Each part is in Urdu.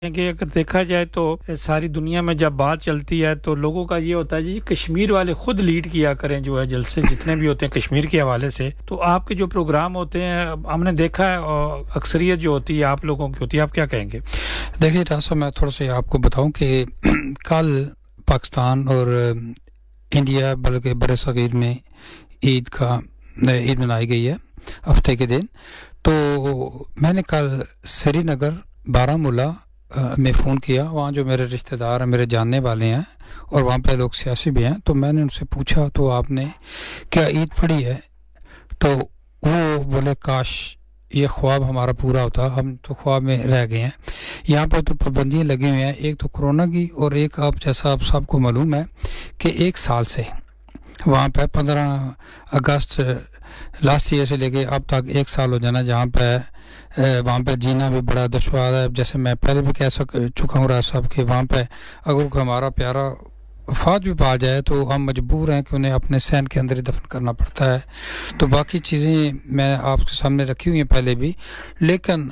کہ اگر دیکھا جائے تو ساری دنیا میں جب بات چلتی ہے تو لوگوں کا یہ ہوتا ہے جی کشمیر والے خود لیڈ کیا کریں جو ہے جلسے جتنے بھی ہوتے ہیں کشمیر کے حوالے سے. تو آپ کے جو پروگرام ہوتے ہیں ہم نے دیکھا ہے اکثریت جو ہوتی ہے آپ لوگوں کی ہوتی ہے, آپ کیا کہیں گے؟ دیکھیے راستہ میں تھوڑا سا آپ کو بتاؤں کہ کل پاکستان اور انڈیا بلکہ بر صغیر میں عید منائی گئی ہے ہفتے کے دن. تو میں نے کل سری نگر بارہمولہ میں فون کیا, وہاں جو میرے رشتہ دار ہیں میرے جاننے والے ہیں اور وہاں پہ لوگ سیاسی بھی ہیں. تو میں نے ان سے پوچھا تو آپ نے کیا عید پڑھی ہے؟ تو وہ بولے کاش یہ خواب ہمارا پورا ہوتا, ہم تو خواب میں رہ گئے ہیں. یہاں پہ تو پابندیاں لگی ہوئی ہیں, ایک تو کرونا کی اور ایک آپ جیسا آپ سب کو معلوم ہے کہ 1 سال سے وہاں پہ 15 اگست لاسٹ ایئر سے لے کے اب تک 1 سال ہو جانا جہاں پہ وہاں پہ جینا بھی بڑا دشوار ہے. جیسے میں پہلے بھی کہہ چکا ہوں راج صاحب کہ وہاں پہ اگر ہمارا پیارا وفات بھی پا جائے تو ہم مجبور ہیں کہ انہیں اپنے صحن کے اندر ہی دفن کرنا پڑتا ہے. تو باقی چیزیں میں آپ کے سامنے رکھی ہوئی ہیں پہلے بھی, لیکن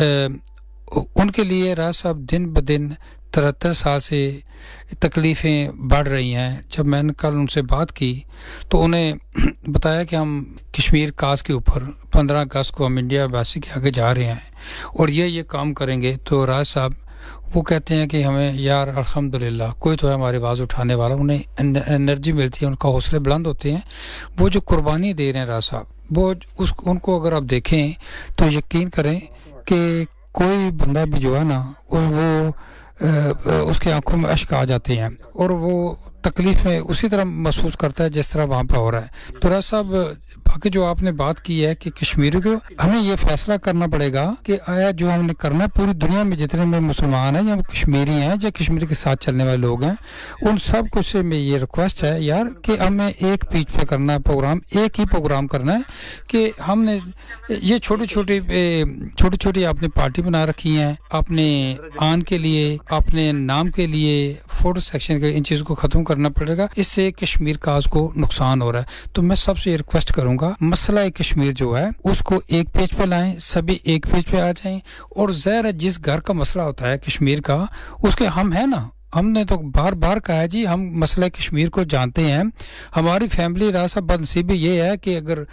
ان کے لیے راج صاحب دن بدن 73 سال سے تکلیفیں بڑھ رہی ہیں. جب میں نے کل ان سے بات کی تو انہیں بتایا کہ ہم کشمیر کاز کے اوپر 15 اگست کو ہم انڈیا ایمبیسی کے آگے جا رہے ہیں اور یہ کام کریں گے. تو راج صاحب وہ کہتے ہیں کہ ہمیں یار الحمدللہ کوئی تو ہے ہماری آواز اٹھانے والا, انہیں انرجی ملتی ہے, ان کا حوصلے بلند ہوتے ہیں. وہ جو قربانی دے رہے ہیں راج صاحب وہ ان کو اگر آپ دیکھیں تو یقین کریں کہ کوئی بندہ بھی جو ہے نا وہ اس کے آنکھوں میں اشک آ جاتے ہیں اور وہ تکلیف میں اسی طرح محسوس کرتا ہے جس طرح وہاں پہ ہو رہا ہے. تو راج صاحب باقی جو آپ نے بات کی ہے کہ کشمیری کو ہمیں یہ فیصلہ کرنا پڑے گا کہ آیا جو ہم نے کرنا ہے پوری دنیا میں جتنے میں مسلمان ہیں یا کشمیری ہیں یا کشمیری کے ساتھ چلنے والے لوگ ہیں ان سب کو سے میں یہ ریکویسٹ ہے یار کہ ہمیں ایک پیچ پہ کرنا ہے پروگرام, ایک ہی پروگرام کرنا ہے کہ ہم نے یہ چھوٹی چھوٹی آپ نے پارٹی بنا رکھی ہیں اپنے آن کے لیے اپنے نام کے لیے فوٹو سیکشن کے ان چیزوں کو ختم کرنا پڑے گا. اس سے کشمیر کاز کو نقصان ہو رہا ہے. تو میں سب سے یہ ریکویسٹ کروں گا مسئلہ کشمیر جو ہے اس کو ایک پیج پہ لائیں, سبھی ایک پیج پہ آ جائیں. اور ظاہر ہے جس گھر کا مسئلہ ہوتا ہے کشمیر کا اس کے ہم ہیں نا, ہم نے تو بار بار کہا ہے جی ہم مسئلہ کشمیر کو جانتے ہیں. ہماری فیملی راستہ بدنصیبی یہ ہے کہ اگر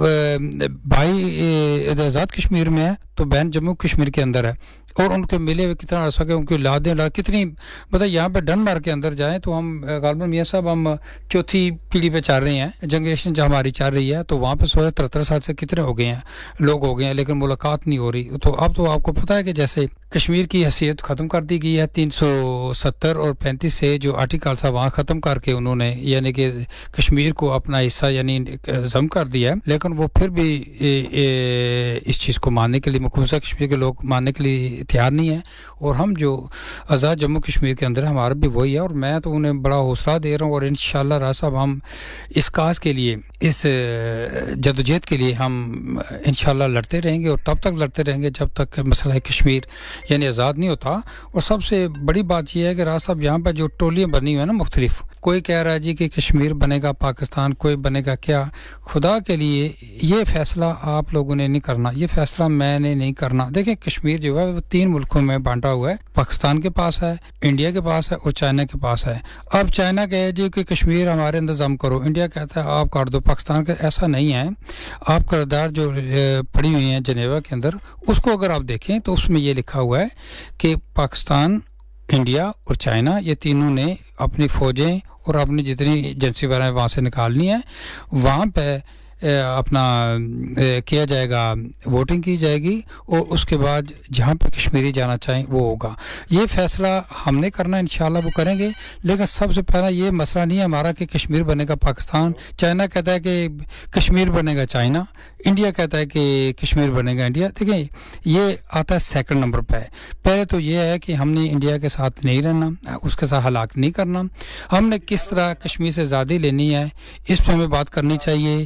بھائی آزاد کشمیر میں ہے تو بہن جموں کشمیر کے اندر ہے اور ان کے ملے ہوئے کتنا عرصہ کے ان کی اولادیں کتنی مطلب یہاں پہ ڈنمارک کے اندر جائیں تو ہم غالباً میاں صاحب ہم چوتھی پیڑھی پہ چل رہے ہیں, جنریشن جو ہماری چل رہی ہے. تو وہاں پہ 73 سال سے کتنے ہو گئے ہیں لوگ ہو گئے ہیں لیکن ملاقات نہیں ہو رہی. تو اب تو آپ کو پتہ ہے کہ جیسے کشمیر کی حیثیت ختم کر دی گئی ہے 370 اور 35 سے جو آرٹیکل تھا وہاں ختم کر کے انہوں نے یعنی کہ کشمیر کو اپنا حصہ یعنی ضم کر دیا ہے. لیکن وہ پھر بھی اس چیز کو ماننے کے لیے مقبوضہ کشمیر کے لوگ ماننے کے لیے تیار نہیں ہے. اور ہم جو آزاد جموں کشمیر کے اندر ہمارا بھی وہی ہے اور میں تو انہیں بڑا حوصلہ دے رہا ہوں. اور انشاءاللہ راج صاحب ہم اس کاز کے لیے اس جدوجہد کے لیے ہم انشاءاللہ لڑتے رہیں گے اور تب تک لڑتے رہیں گے جب تک مسئلہ کشمیر یعنی آزاد نہیں ہوتا. اور سب سے بڑی بات یہ ہے کہ راج صاحب یہاں پہ جو ٹولیاں بنی ہوئی ہیں نا مختلف, کوئی کہہ رہا ہے جی کہ کشمیر بنے گا پاکستان, کوئی بنے گا کیا. خدا کے لیے یہ فیصلہ آپ لوگوں نے نہیں کرنا, یہ فیصلہ میں نے نہیں کرنا. دیکھیں کشمیر جو ہے وہ 3 ملکوں میں بانٹا ہوا ہے, پاکستان کے پاس ہے, انڈیا کے پاس ہے اور چائنا کے پاس ہے. اب چائنا کہے جی کہ کشمیر ہمارے انتظام کرو, انڈیا کہتا ہے آپ کاٹ دو. پاکستان کا ایسا نہیں ہے. آپ قرارداد جو پڑی ہوئی ہیں جنیوا کے اندر اس کو اگر آپ دیکھیں تو اس میں یہ لکھا ہوا ہے کہ پاکستان, انڈیا اور چائنا یہ تینوں نے اپنی فوجیں اور اپنی جتنی ایجنسی وغیرہ وہاں سے نکالنی ہے. وہاں پہ اپنا کیا جائے گا, ووٹنگ کی جائے گی اور اس کے بعد جہاں پہ کشمیری جانا چاہیں وہ ہوگا. یہ فیصلہ ہم نے کرنا انشاءاللہ وہ کریں گے. لیکن سب سے پہلا یہ مسئلہ نہیں ہے ہمارا کہ کشمیر بنے گا پاکستان, چائنا کہتا ہے کہ کشمیر بنے گا چائنا, انڈیا کہتا ہے کہ کشمیر بنے گا انڈیا. دیکھیں یہ آتا ہے سیکنڈ نمبر پہ. پہلے تو یہ ہے کہ ہم نے انڈیا کے ساتھ نہیں رہنا, اس کے ساتھ ہلاک نہیں کرنا. ہم نے کس طرح کشمیر سے آزادی لینی ہے اس پہ ہمیں بات کرنی چاہیے.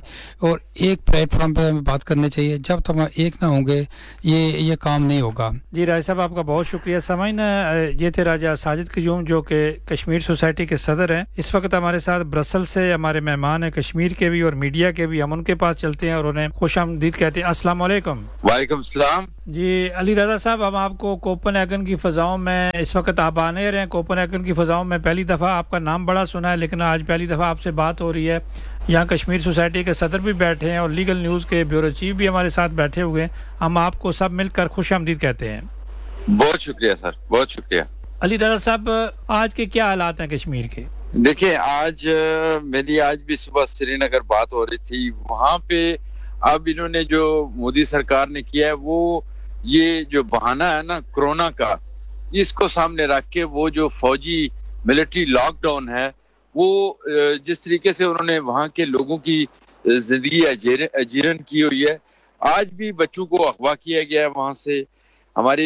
اور ایک پلیٹ فارم پہ ہمیں بات کرنی چاہیے. جب تک ہم ایک نہ ہوں گے یہ کام نہیں ہوگا. جی راجہ صاحب آپ کا بہت شکریہ. سامعین یہ تھے راجہ ساجد قیوم جو کہ کشمیر سوسائٹی کے صدر ہیں. اس وقت ہمارے ساتھ برسل سے ہمارے مہمان ہیں کشمیر کے بھی اور میڈیا کے بھی. ہم ان کے پاس چلتے ہیں اور انہیں خوش آمدید کہتے ہیں. السلام علیکم. وعلیکم السلام. جی علی رضا صاحب ہم آپ کو کوپن ہیگن کی فضاؤں میں اس وقت آپ آنے رہے ہیں. کوپن ہیگن کی فضاؤں میں پہلی دفعہ آپ کا نام بڑا سنا ہے لیکن آج پہلی دفعہ آپ سے بات ہو رہی ہے. یہاں کشمیر سوسائٹی کے صدر بھی بیٹھے ہیں اور لیگل نیوز کے بیورو چیف بھی ہمارے ساتھ بیٹھے ہوئے ہیں. ہم آپ کو سب مل کر خوش آمدید کہتے ہیں. بہت شکریہ سر, بہت شکریہ. علی رضا صاحب آج کے کیا حالات ہیں کشمیر کے؟ دیکھیں آج میری بھی صبح سری نگر بات ہو رہی تھی. وہاں پہ اب انہوں نے جو مودی سرکار نے کیا ہے وہ یہ جو بہانہ ہے نا کرونا کا, اس کو سامنے رکھ کے وہ جو فوجی ملٹری لاک ڈاؤن ہے وہ جس طریقے سے انہوں نے وہاں کے لوگوں کی زندگی اجیرن کی ہوئی ہے. آج بھی بچوں کو اغوا کیا گیا ہے وہاں سے. ہماری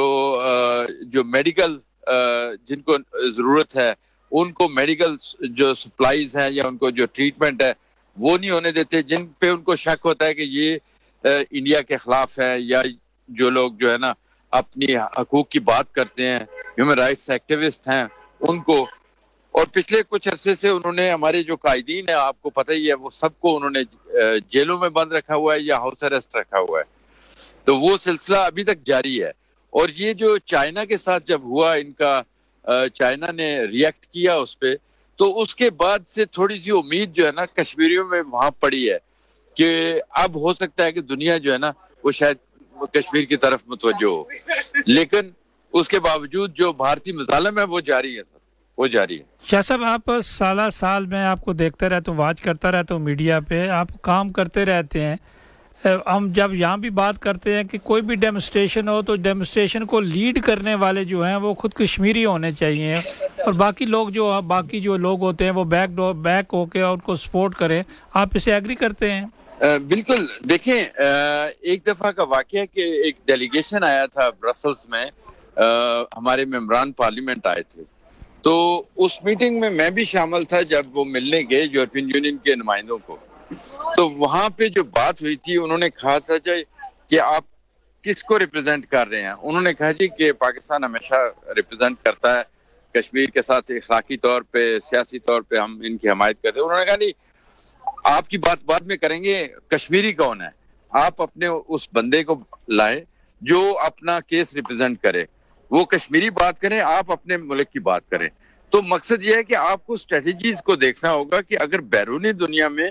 جو میڈیکل جن کو ضرورت ہے ان کو میڈیکل جو سپلائیز ہیں یا ان کو جو ٹریٹمنٹ ہے وہ نہیں ہونے دیتے. جن پہ ان کو شک ہوتا ہے کہ یہ انڈیا کے خلاف ہے یا جو لوگ جو ہے نا اپنی حقوق کی بات کرتے ہیں, ہیومن رائٹس ایکٹیوسٹ ہیں, ان کو. اور پچھلے کچھ عرصے سے انہوں نے ہمارے جو قائدین ہیں آپ کو پتہ ہی ہے وہ سب کو انہوں نے جیلوں میں بند رکھا ہوا ہے یا ہاؤس اریسٹ رکھا ہوا ہے. تو وہ سلسلہ ابھی تک جاری ہے. اور یہ جو چائنا کے ساتھ جب ہوا ان کا چائنا نے ریئیکٹ کیا اس پہ, تو اس کے بعد سے تھوڑی سی امید جو ہے نا کشمیریوں میں وہاں پڑی ہے کہ اب ہو سکتا ہے کہ دنیا جو ہے نا وہ شاید کشمیر کی طرف متوجہ ہو. لیکن اس کے باوجود جو بھارتی مظالم ہے وہ جاری ہے سر, وہ جاری ہے. شاہ صاحب آپ سال میں آپ کو دیکھتا رہتا ہوں, واچ کرتا رہتا ہوں میڈیا پہ, آپ کام کرتے رہتے ہیں. ہم جب یہاں بھی بات کرتے ہیں کہ کوئی بھی ڈیمونسٹریشن ہو تو ڈیمونسٹریشن کو لیڈ کرنے والے جو ہیں وہ خود کشمیری ہونے چاہیے اور باقی جو لوگ ہوتے ہیں وہ بیک ہو کے ان کو سپورٹ کریں. آپ اسے ایگری کرتے ہیں؟ بالکل. دیکھیں ایک دفعہ کا واقعہ ہے کہ ایک ڈیلیگیشن آیا تھا برسلز میں, ہمارے ممبران پارلیمنٹ آئے تھے, تو اس میٹنگ میں میں بھی شامل تھا جب وہ ملنے گئے یورپین یونین کے نمائندوں کو. تو وہاں پہ جو بات ہوئی تھی انہوں نے کہا تھا کہ آپ کس کو ریپرزینٹ کر رہے ہیں. انہوں نے کہا جی کہ پاکستان ہمیشہ ریپرزینٹ کرتا ہے کشمیر کے ساتھ, اخلاقی طور پہ سیاسی طور پہ ہم ان کی حمایت کرتے ہیں. انہوں نے کہا نہیں آپ کی بات بعد میں کریں گے, کشمیری کون ہے, آپ اپنے اس بندے کو لائیں جو اپنا کیس ریپرزینٹ کرے, وہ کشمیری بات کریں, آپ اپنے ملک کی بات کریں. تو مقصد یہ ہے کہ آپ کو اسٹریٹجیز کو دیکھنا ہوگا کہ اگر بیرونی دنیا میں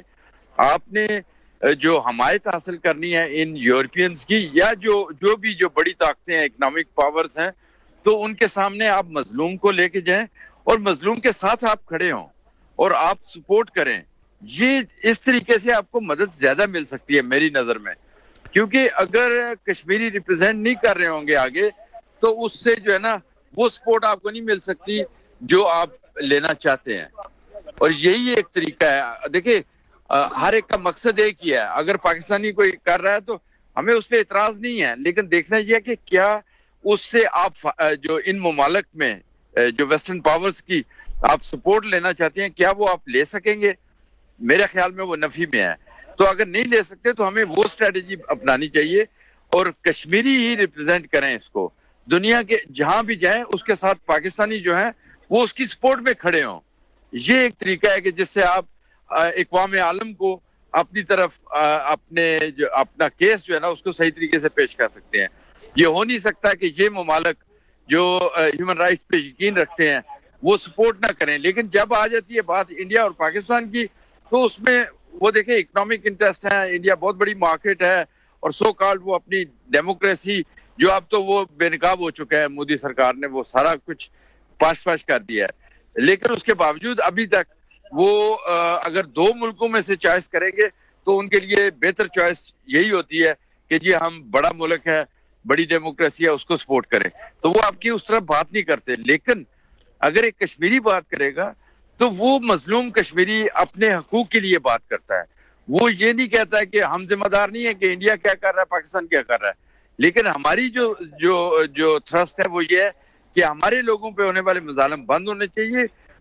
آپ نے جو حمایت حاصل کرنی ہے ان یورپینز کی یا جو بھی جو بڑی طاقتیں ہیں, اکنامک پاورز ہیں, تو ان کے سامنے آپ مظلوم کو لے کے جائیں اور مظلوم کے ساتھ آپ کھڑے ہوں اور آپ سپورٹ کریں. یہ اس طریقے سے آپ کو مدد زیادہ مل سکتی ہے میری نظر میں, کیونکہ اگر کشمیری ریپرزینٹ نہیں کر رہے ہوں گے آگے تو اس سے جو ہے نا وہ سپورٹ آپ کو نہیں مل سکتی جو آپ لینا چاہتے ہیں. اور یہی ایک طریقہ ہے. دیکھیں ہر ایک کا مقصد ایک ہی ہے. اگر پاکستانی کوئی کر رہا ہے تو ہمیں اس پہ اعتراض نہیں ہے, لیکن دیکھنا یہ ہے کہ کیا اس سے آپ جو ان ممالک میں جو ویسٹرن پاورز کی آپ سپورٹ لینا چاہتے ہیں کیا وہ آپ لے سکیں گے. میرے خیال میں وہ نفی میں ہے. تو اگر نہیں لے سکتے تو ہمیں وہ اسٹریٹجی اپنانی چاہیے اور کشمیری ہی ریپرزینٹ کریں اس کو. دنیا کے جہاں بھی جائیں اس کے ساتھ پاکستانی جو ہیں وہ اس کی سپورٹ میں کھڑے ہوں. یہ ایک طریقہ ہے کہ جس سے آپ اقوام عالم کو اپنی طرف اپنا کیس جو ہے نا اس کو صحیح طریقے سے پیش کر سکتے ہیں. یہ ہو نہیں سکتا کہ یہ ممالک جو ہیومن رائٹس پہ یقین رکھتے ہیں وہ سپورٹ نہ کریں, لیکن جب آ جاتی ہے بات انڈیا اور پاکستان کی تو اس میں وہ دیکھیں اکنامک انٹرسٹ ہے, انڈیا بہت بڑی مارکیٹ ہے اور سو کالڈ وہ اپنی ڈیموکریسی جو اب تو وہ بے نقاب ہو چکا ہے, مودی سرکار نے وہ سارا کچھ پاش کر دیا ہے. لیکن اس کے باوجود ابھی تک وہ اگر دو ملکوں میں سے چوائس کریں گے تو ان کے لیے بہتر چوائس یہی ہوتی ہے کہ جی ہم بڑا ملک ہے, بڑی ڈیموکریسی ہے, اس کو سپورٹ کریں. تو وہ آپ کی اس طرح بات نہیں کرتے. لیکن اگر ایک کشمیری بات کرے گا تو وہ مظلوم کشمیری اپنے حقوق کے لیے بات کرتا ہے. وہ یہ نہیں کہتا ہے کہ ہم ذمہ دار نہیں ہے کہ انڈیا کیا کر رہا ہے, پاکستان کیا کر رہا ہے. لیکن ہماری جو تھرسٹ ہے وہ یہ ہے کہ ہمارے لوگوں پہ ہونے والے مظالم بند ہونے چاہیے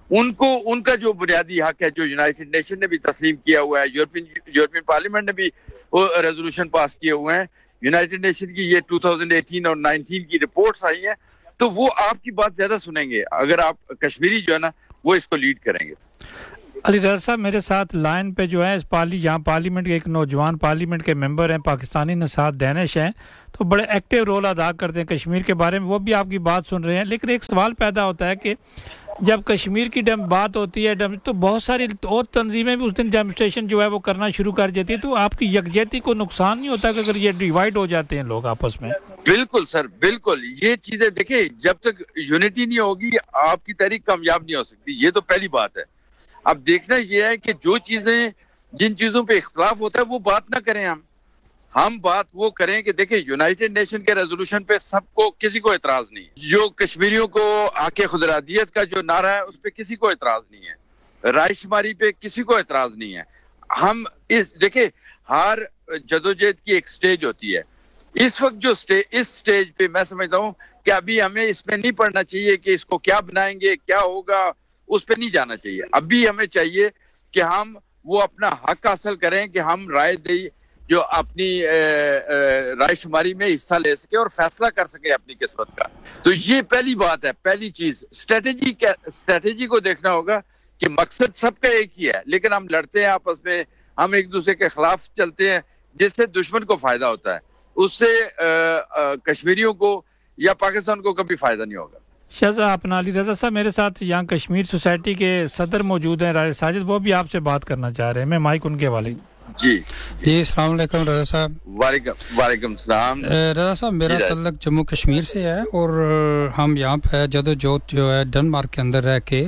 उनको उनका जो बुनियादी हक है, जो यूनाइटेड नेशन ने भी तस्लीम किया हुआ है, यूरोपियन पार्लियामेंट ने भी वो रेजोल्यूशन पास किए हुए हैं, यूनाइटेड नेशन की ये 2018 और 19 की रिपोर्ट्स आई हैं, तो वो आपकी बात ज्यादा सुनेंगे अगर आप कश्मीरी जो है ना वो इसको लीड करेंगे। अली रज़ा साहब मेरे साथ लाइन पे जो है इस यहाँ पार्लियामेंट के एक नौजवान पार्लियामेंट के मेंबर हैं, पाकिस्तानी नसाद डैनिश हैं, तो बड़े एक्टिव रोल अदा करते हैं कश्मीर के बारे में, वो भी आपकी बात सुन रहे हैं। लेकिन एक सवाल पैदा होता है कि जब कश्मीर की बात होती है तो बहुत सारी और तंजीमें भी उस दिन डेमोन्स्ट्रेशन जो है वो करना शुरू कर देती है, तो आपकी यकजहती को नुकसान नहीं होता कि अगर ये डिवाइड हो जाते हैं लोग आपस में? बिल्कुल सर, बिल्कुल। ये चीजें देखिए, जब तक यूनिटी नहीं होगी आपकी तहरीक कामयाब नहीं हो सकती, ये तो पहली बात है। अब देखना ये है कि जिन चीजों पे इख्तलाफ होता है वो बात ना करें, हम बात वो करें कि देखिए यूनाइटेड नेशन के रेजोल्यूशन पे सबको, किसी को एतराज नहीं, जो कश्मीरियों को हक खुदरादियत का जो नारा है उस पे किसी को एतराज नहीं है, रायशुमारी पे किसी को एतराज नहीं है। हम देखिए हर जदोजहद की एक स्टेज होती है, इस वक्त जो इस स्टेज पे मैं समझता हूँ कि अभी हमें इसमें नहीं पढ़ना चाहिए कि इसको क्या बनाएंगे, क्या होगा, उस पे नहीं जाना चाहिए। अभी हमें चाहिए कि हम वो अपना हक हासिल करें कि हम राय दें, जो अपनी रायशुमारी में हिस्सा ले सके और फैसला कर सके अपनी किस्मत का। तो ये पहली बात है, पहली चीज। स्ट्रेटेजी को देखना होगा कि मकसद सबका एक ही है, लेकिन हम लड़ते हैं आपस में, हम एक दूसरे के खिलाफ चलते हैं, जिससे दुश्मन को फायदा होता है, उससे कश्मीरियों को या पाकिस्तान को कभी फायदा नहीं होगा। शाहज़ाद अपना अली रज़ा साहब मेरे साथ यहाँ कश्मीर सोसाइटी के सदर मौजूद हैं राय साजिद, वो भी आपसे बात करना चाह रहे हैं, मैं माइक उनके हवाले। जी अस्सलाम वालेकुम रज़ा साहब। वालेकुम सलाम। रज़ा साहब मेरा तल्लुक जम्मू कश्मीर से है और हम यहाँ पे जदोजहद जो है डेनमार्क के अंदर रह के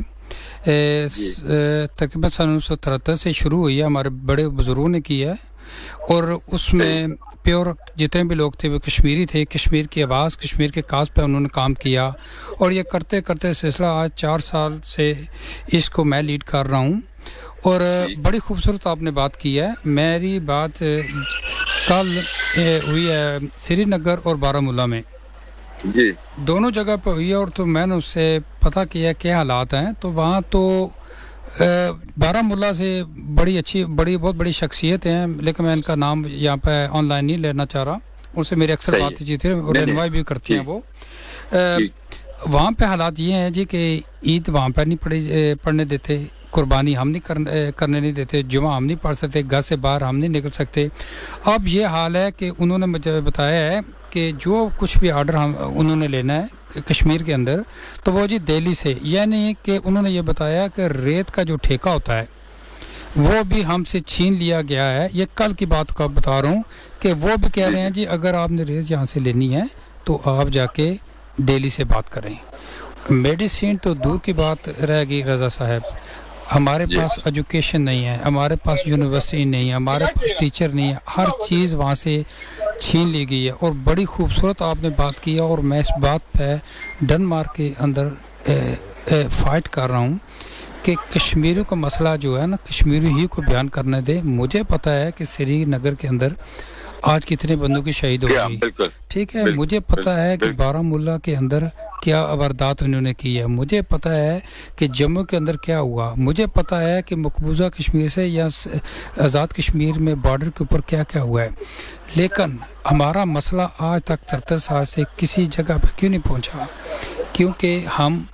तकरीबन सन 1973 से शुरू हुई है, हमारे बड़े बुजुर्गों ने की है, और उसमें प्योर जितने भी लोग थे वो कश्मीरी थे, कश्मीर की आवाज़, कश्मीर के काज पे उन्होंने काम किया, और ये करते करते सिलसिला आज 4 साल से इसको मैं लीड कर रहा हूँ। और बड़ी खूबसूरत आपने बात की है। मेरी बात कल हुई है श्रीनगर और बारामूला में, जी दोनों जगह पर हुई है, और तो मैंने उससे पता किया क्या हालात हैं। तो वहाँ तो बारामूला से बहुत बड़ी शख्सियत हैं, लेकिन मैं इनका नाम यहाँ पे ऑनलाइन नहीं लेना चाह रहा, उनसे मेरी अक्सर बातचीत है और इन्वाइट भी करती हैं वो। वहाँ पे हालात ये हैं जी कि ईद वहाँ पर नहीं पढ़ने देते, कुर्बानी हम नहीं करने नहीं देते, जुमा हम नहीं पढ़ सकते, घर से बाहर हम नहीं निकल सकते। अब ये हाल है कि उन्होंने मुझे बताया है कि जो कुछ भी आर्डर उन्होंने लेना है कश्मीर के अंदर, तो वो जी दिल्ली से, यानी कि उन्होंने ये बताया कि रेत का जो ठेका होता है वो भी हमसे छीन लिया गया है। ये कल की बात का बता रहा हूँ कि वो भी कह रहे हैं जी अगर आपने रेत यहाँ से लेनी है तो आप जाके दिल्ली से बात करें। मेडिसिन तो दूर की बात रह गई रज़ा साहब, हमारे पास एजुकेशन नहीं है, हमारे पास यूनिवर्सिटी नहीं है, हमारे पास टीचर नहीं है, हर चीज़ वहाँ से छीन ली गई है। और बड़ी खूबसूरत आपने बात की है, और मैं इस बात पे डेनमार्क के अंदर फाइट कर रहा हूँ कि कश्मीरियों का मसला जो है ना कश्मीरी ही को बयान करने दे। मुझे पता है कि श्रीनगर के अंदर आज कितने बंदों की शहीद हो गई, ठीक है, मुझे पता है कि बारामूला के अंदर क्या वारदात उन्होंने की है, मुझे पता है कि जम्मू के अंदर क्या हुआ, मुझे पता है कि मकबूजा कश्मीर से या आज़ाद कश्मीर में बॉर्डर के ऊपर क्या क्या हुआ है। लेकिन हमारा मसला आज तक 73 साल से किसी जगह पर क्यों नहीं पहुंचा? क्योंकि हम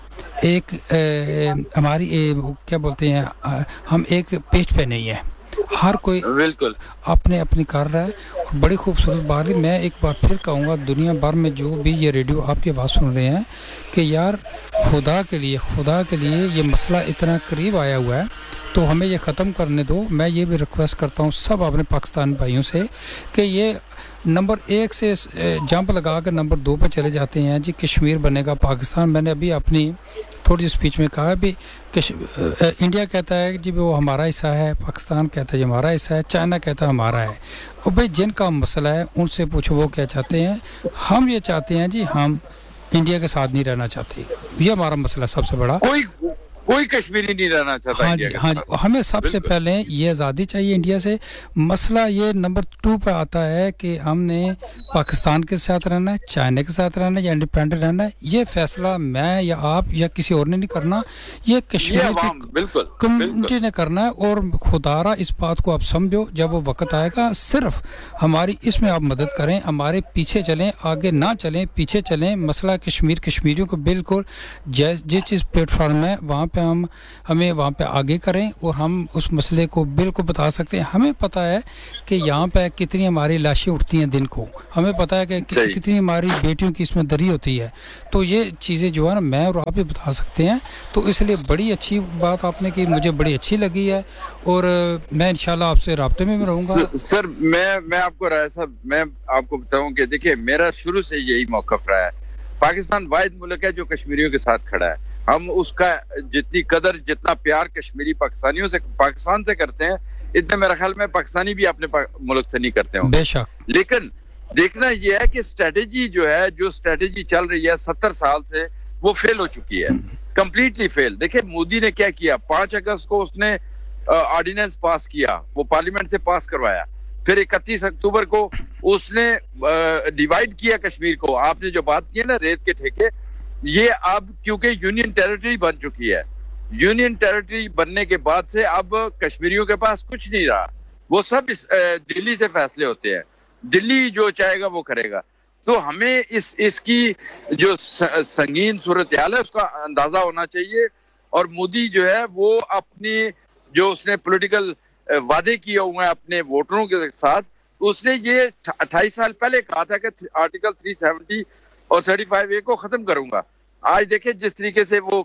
हमारी क्या बोलते हैं, हम एक पेज पे नहीं है, हर कोई बिल्कुल अपने अपनी कर रहा है। और बड़ी खूबसूरत बात है, मैं एक बार फिर कहूँगा दुनिया भर में जो भी ये रेडियो आपकी आवाज़ सुन रहे हैं कि यार खुदा के लिए ये मसला इतना करीब आया हुआ है तो हमें ये ख़त्म करने दो। मैं ये भी रिक्वेस्ट करता हूँ सब अपने पाकिस्तान भाइयों से कि ये नंबर 1 से जंप लगा कर नंबर 2 पर चले जाते हैं जी, कश्मीर बनेगा पाकिस्तान। मैंने अभी अपनी थोड़ी सी स्पीच में कहा भी इंडिया कहता है कि जी वो हमारा हिस्सा है, पाकिस्तान कहता है जी हमारा हिस्सा है, चाइना कहता है हमारा है। और भाई जिनका मसला है उनसे पूछो वो क्या चाहते हैं। हम ये चाहते हैं जी हम इंडिया के साथ नहीं रहना चाहते, ये हमारा मसला सबसे बड़ा। کوئی کشمیری نہیں رہنا چاہتا. ہاں جی ہمیں سب سے پہلے یہ آزادی چاہیے انڈیا سے. مسئلہ یہ نمبر 2 پہ آتا ہے کہ ہم نے پاکستان کے ساتھ رہنا ہے, چائنا کے ساتھ رہنا ہے یا انڈیپینڈنٹ رہنا ہے. یہ فیصلہ میں یا آپ یا کسی اور نے نہیں کرنا, یہ کشمیر کی کمیونٹی نے کرنا ہے. اور خدارا اس بات کو آپ سمجھو, جب وہ وقت آئے گا صرف ہماری اس میں آپ مدد کریں, ہمارے پیچھے چلیں, آگے نہ چلیں, پیچھے چلیں. مسئلہ کشمیریوں کو بالکل جس چیز پلیٹ فارم ہے وہاں پہ ہمیں وہاں پہ آگے کریں اور ہم اس مسئلے کو بالکل بتا سکتے ہیں. ہمیں پتہ ہے کہ یہاں پہ کتنی ہماری لاشیں اٹھتی ہیں دن کو, ہمیں پتہ ہے کہ کتنی ہماری بیٹیوں کی اس میں دری ہوتی ہے. تو یہ چیزیں جو ہے نا میں اور آپ بھی بتا سکتے ہیں. تو اس لیے بڑی اچھی بات آپ نے کی, مجھے بڑی اچھی لگی ہے اور میں انشاءاللہ آپ سے رابطے میں رہوں گا. سر میں آپ کو رائے صاحب میں آپ کو بتاؤں کہ دیکھیں میرا شروع سے یہی موقف رہا ہے. پاکستان واحد ملک ہے جو کشمیریوں کے ساتھ کھڑا ہے. ہم اس کا جتنی قدر جتنا پیار کشمیری پاکستانیوں سے پاکستان سے کرتے ہیں اتنے میرا خیال میں پاکستانی بھی اپنے ملک سے نہیں کرتے ہوں. بے شک. لیکن دیکھنا یہ ہے کہ اسٹریٹجی جو ہے جو اسٹریٹجی چل رہی ہے 70 سال سے وہ فیل ہو چکی ہے, کمپلیٹلی فیل. دیکھیں مودی نے کیا کیا, 5 اگست کو اس نے آرڈیننس پاس کیا, وہ پارلیمنٹ سے پاس کروایا. پھر 31 اکتوبر کو اس نے ڈیوائیڈ کیا کشمیر کو. آپ نے جو بات کی ہے نا ریت کے ٹھیکے, یہ اب کیونکہ یونین ٹیریٹری بن چکی ہے, یونین ٹیریٹری بننے کے بعد سے اب کشمیریوں کے پاس کچھ نہیں رہا. وہ سب دلی سے فیصلے ہوتے ہیں, دلی جو چاہے گا وہ کرے گا. تو ہمیں اس کی جو سنگین صورتحال ہے اس کا اندازہ ہونا چاہیے. اور مودی جو ہے وہ اپنی جو اس نے پولیٹیکل وعدے کیے ہوئے ہیں اپنے ووٹروں کے ساتھ, اس نے یہ 28 سال پہلے کہا تھا کہ آرٹیکل 370 اور 35A کو ختم کروں گا. آج دیکھیں جس طریقے سے وہ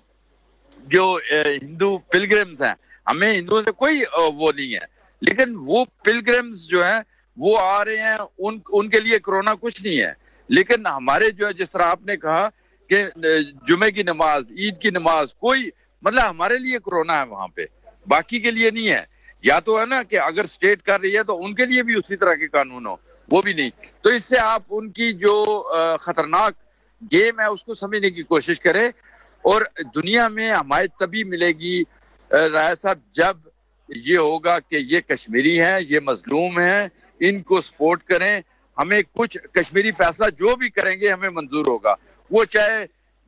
جو ہندو پلگرمز ہیں, ہمیں ہندوؤں سے کوئی وہ نہیں ہے, لیکن وہ پلگرمز جو ہیں وہ آ رہے ہیں, ان کے لیے کرونا کچھ نہیں ہے. لیکن ہمارے جو ہے جس طرح آپ نے کہا کہ جمعے کی نماز, عید کی نماز, کوئی مطلب ہمارے لیے کرونا ہے وہاں پہ, باقی کے لیے نہیں ہے. یا تو ہے نا کہ اگر اسٹیٹ کر رہی ہے تو ان کے لیے بھی اسی طرح کے قانون ہو, وہ بھی نہیں. تو اس سے آپ ان کی جو خطرناک گیم ہے اس کو سمجھنے کی کوشش کریں. اور دنیا میں حمایت تبھی ملے گی رائے صاحب جب یہ ہوگا کہ یہ کشمیری ہیں, یہ مظلوم ہیں, ان کو سپورٹ کریں. ہمیں کچھ کشمیری فیصلہ جو بھی کریں گے ہمیں منظور ہوگا, وہ چاہے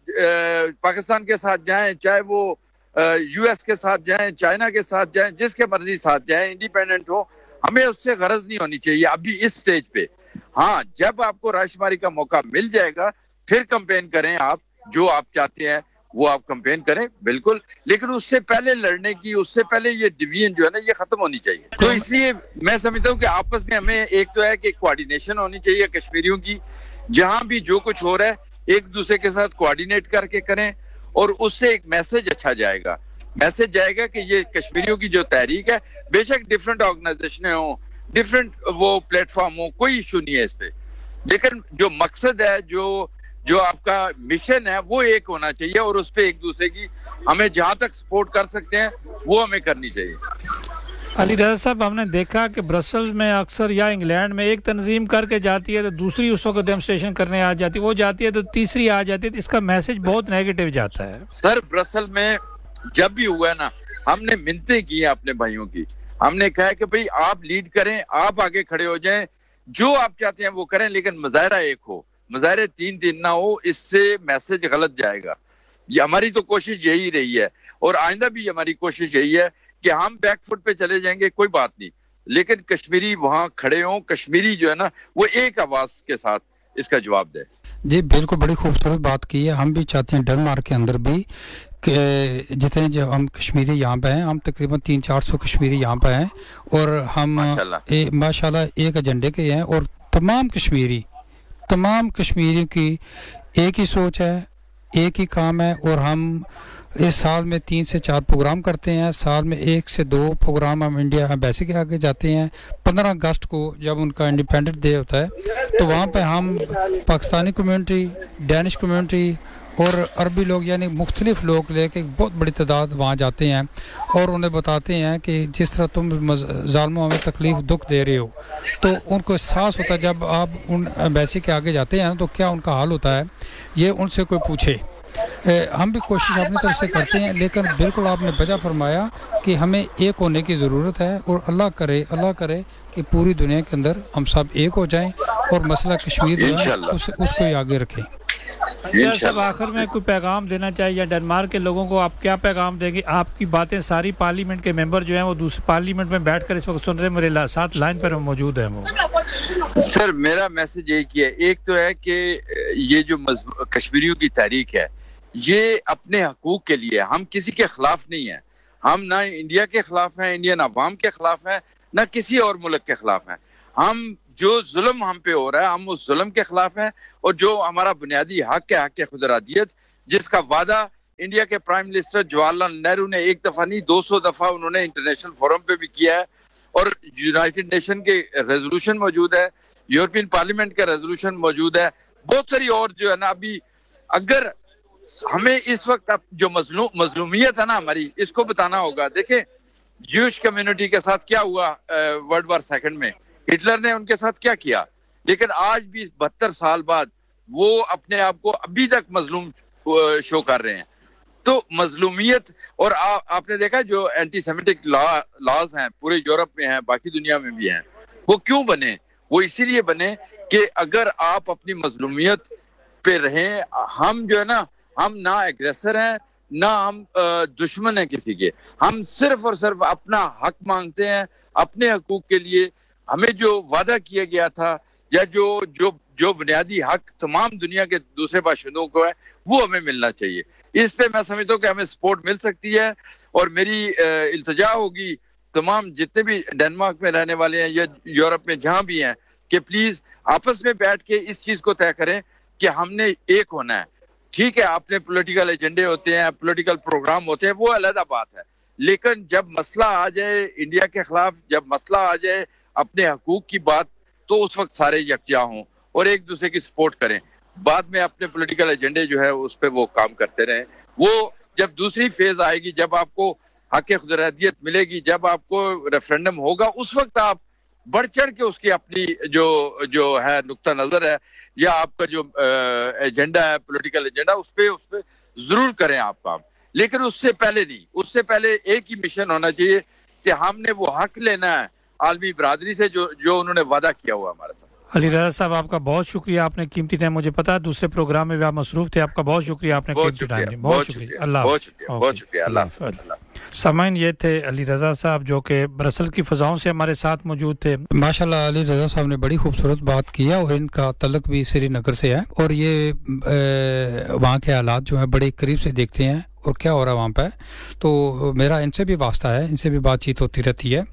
پاکستان کے ساتھ جائیں, چاہے وہ US کے ساتھ جائیں, چائنا کے ساتھ جائیں, جس کے مرضی ساتھ جائیں, انڈیپینڈنٹ ہو. ہمیں اس سے غرض نہیں ہونی چاہیے ابھی اس سٹیج پہ. ہاں جب آپ کو رائے شماری کا موقع مل جائے گا پھر کمپین کریں, آپ جو آپ چاہتے ہیں وہ آپ کمپین کریں بالکل. لیکن اس سے پہلے لڑنے کی, اس سے پہلے یہ ڈویژن جو ہے نا یہ ختم ہونی چاہیے. تو اس لیے میں سمجھتا ہوں کہ آپس میں ہمیں ایک تو ہے کہ کوآرڈینیشن ہونی چاہیے کشمیریوں کی, جہاں بھی جو کچھ ہو رہا ہے ایک دوسرے کے ساتھ کوآرڈینیٹ کر کے کریں, اور اس سے ایک میسج اچھا جائے گا. میسج جائے گا کہ یہ کشمیریوں کی جو تحریک ہے, بے شک ڈفرینٹ آرگنائزیشنیں ہوں, ڈفرینٹ وہ پلیٹ فارم ہوں, کوئی ایشو نہیں ہے اس پہ, لیکن جو مقصد ہے جو آپ کا مشن ہے وہ ایک ہونا چاہیے. اور اس پہ ایک دوسرے کی ہمیں جہاں تک سپورٹ کر سکتے ہیں وہ ہمیں کرنی چاہیے. علی رضا صاحب, ہم نے دیکھا کہ برسلز میں اکثر یا انگلینڈ میں ایک تنظیم کر کے جاتی ہے تو دوسری اس وقت ڈیمونسٹریشن کرنے آ جاتی ہے, وہ جاتی ہے تو تیسری آ جاتی ہے. اس کا میسج بہت نیگیٹو جاتا ہے. سر برسل میں جب بھی ہوا ہے نا, ہم نے منتیں کی ہیں اپنے بھائیوں کی, ہم نے کہا کہ بھئی آپ لیڈ کریں, آپ آگے کھڑے ہو جائیں, جو آپ چاہتے ہیں وہ کریں, لیکن مظاہرہ ایک ہو, مظاہرے 3 نہ ہو. اس سے میسج غلط جائے گا. یہ ہماری تو کوشش یہی رہی ہے, اور آئندہ بھی ہماری کوشش یہی ہے کہ ہم بیک فٹ پہ چلے جائیں گے کوئی بات نہیں, لیکن کشمیری وہاں کھڑے ہوں, کشمیری جو ہے نا وہ ایک آواز کے ساتھ اس کا جواب دے. جی بالکل, بڑی خوبصورت بات کی ہے. ہم بھی چاہتے ہیں ڈنمارک کے اندر بھی کہ جتنے جو ہم کشمیری یہاں پہ ہیں, ہم تقریباً 300-400 کشمیری یہاں پہ ہیں, اور ہم ماشاءاللہ ایک ایجنڈے کے ہیں, اور تمام کشمیریوں کی ایک ہی سوچ ہے, ایک ہی کام ہے. اور ہم اس سال میں 3 سے 4 پروگرام کرتے ہیں, سال میں 1 سے 2 پروگرام ہم انڈیا ایمبیسی کے آگے جاتے ہیں. 15 اگست کو جب ان کا انڈیپینڈنٹ ڈے ہوتا ہے تو وہاں پہ ہم پاکستانی کمیونٹی, ڈینش کمیونٹی اور عربی لوگ یعنی مختلف لوگ لے کے ایک بہت بڑی تعداد وہاں جاتے ہیں, اور انہیں بتاتے ہیں کہ جس طرح تم ظالموں ہمیں تکلیف دکھ دے رہے ہو, تو ان کو احساس ہوتا ہے جب آپ ان ایمبیسی کے آگے جاتے ہیں تو کیا ان کا حال ہوتا ہے, یہ ان سے کوئی پوچھے. हम भी कोशिश अपनी तरफ से करते हैं, लेकिन बिल्कुल आपने बजा फरमाया कि हमें एक होने की ज़रूरत है, और अल्लाह करे कि पूरी दुनिया के अंदर हम सब एक हो जाएं और मसला कश्मीर जो है उसको ही आगे रखें। सब आखिर में कोई पैगाम देना चाहिए डेनमार्क के लोगों को, आप क्या पैगाम देंगे? आपकी बातें सारी पार्लियामेंट के मेंबर जो हैं वो दूसरे पार्लियामेंट में बैठकर इस वक्त सुन रहे हैं, मेरे साथ लाइन पर मौजूद हैं वो। सर मेरा मैसेज एक ही है, एक तो है कि ये जो कश्मीरियों की तहरीक है ये अपने हकूक के लिए, हम किसी के खिलाफ नहीं है, हम ना इंडिया के खिलाफ हैं, इंडियन अवाम के खिलाफ हैं, ना किसी और मुल्क के खिलाफ हैं। हम जो जुल्म हम पे हो रहा है हम उस जुल्म के खिलाफ हैं, और जो हमारा बुनियादी हक है, हक खुदरादियत, जिसका वादा इंडिया के प्राइम मिनिस्टर जवाहरलाल नेहरू ने एक दफा नहीं 200 दफा उन्होंने इंटरनेशनल फोरम पे भी किया है, और यूनाइटेड नेशन के रेजोल्यूशन मौजूद है, यूरोपियन पार्लियामेंट का रेजोल्यूशन मौजूद है, बहुत सारी और जो है ना। अभी अगर हमें इस वक्त अब जो मजलूमियत है ना हमारी, इसको बताना होगा। देखें ज्यूश कम्युनिटी के साथ क्या हुआ वर्ल्ड वॉर सेकंड में, हिटलर ने उनके साथ क्या किया, लेकिन आज भी 72 साल बाद वो अपने आप को अभी तक मजलूम शो कर रहे हैं। तो मजलूमियत, और आपने देखा जो एंटी सेमिटिक लॉज हैं पूरे यूरोप में हैं, बाकी दुनिया में भी हैं, वो क्यों बने? वो इसीलिए बने कि अगर आप अपनी मजलूमियत पे रहें, हम जो है ना, हम ना एग्रेसर हैं ना हम दुश्मन हैं किसी के, हम सिर्फ और सिर्फ अपना हक मांगते हैं अपने हकूक के लिए। हमें जो वादा किया गया था या जो बुनियादी हक तमाम दुनिया के दूसरे बाशिंदों को है वो हमें मिलना चाहिए। इस पे मैं समझता हूँ कि हमें सपोर्ट मिल सकती है, और मेरी इल्तिजा होगी तमाम जितने भी डेनमार्क में रहने वाले हैं या यूरोप में जहाँ भी हैं कि प्लीज आपस में बैठ के इस चीज को तय करें कि हमने एक होना है। ठीक है, अपने पॉलिटिकल एजेंडे होते हैं, पॉलिटिकल प्रोग्राम होते हैं, वो अलग बात है, लेकिन जब मसला आ जाए इंडिया के खिलाफ, जब मसला आ जाए अपने हकूक की बात, तो उस वक्त सारे यकजा हों और एक दूसरे की सपोर्ट करें। बाद में अपने पॉलिटिकल एजेंडे जो है उस पर वो काम करते रहें। वो जब दूसरी फेज आएगी, जब आपको हक खुदरादियत मिलेगी, जब आपको रेफरेंडम होगा, उस वक्त आप बढ़ चढ़ के उसकी अपनी जो है नुक्ता नजर है या आपका जो एजेंडा है, पॉलिटिकल एजेंडा, उस पे जरूर करें आप काम, लेकिन उससे पहले नहीं। उससे पहले एक ही मिशन होना चाहिए कि हमने वो हक लेना है आलमी बरादरी से जो उन्होंने वादा किया हुआ हमारे साथ। अली रजा साहब, आपका बहुत शुक्रिया, आपने कीमती टाइम, मुझे पता है दूसरे प्रोग्राम में भी आप मसरूफ थे, आपका बहुत शुक्रिया, आपने कीमती टाइम दिया। बहुत शुक्रिया। अल्लाह बहुत शुक्रिया। अल्लाह। सामाइन, ये थे अली रजा साहब जो कि ब्रसल की फ़ज़ाओं से हमारे साथ मौजूद थे। माशाल्लाह अली रजा साहब ने बड़ी खूबसूरत बात की है, और इनका तल्लुक भी श्रीनगर से है, और ये वहाँ के हालात जो है बड़े करीब से देखते हैं और क्या हो रहा है वहाँ पे। तो मेरा इनसे भी वास्ता है, इनसे भी बातचीत होती रहती है,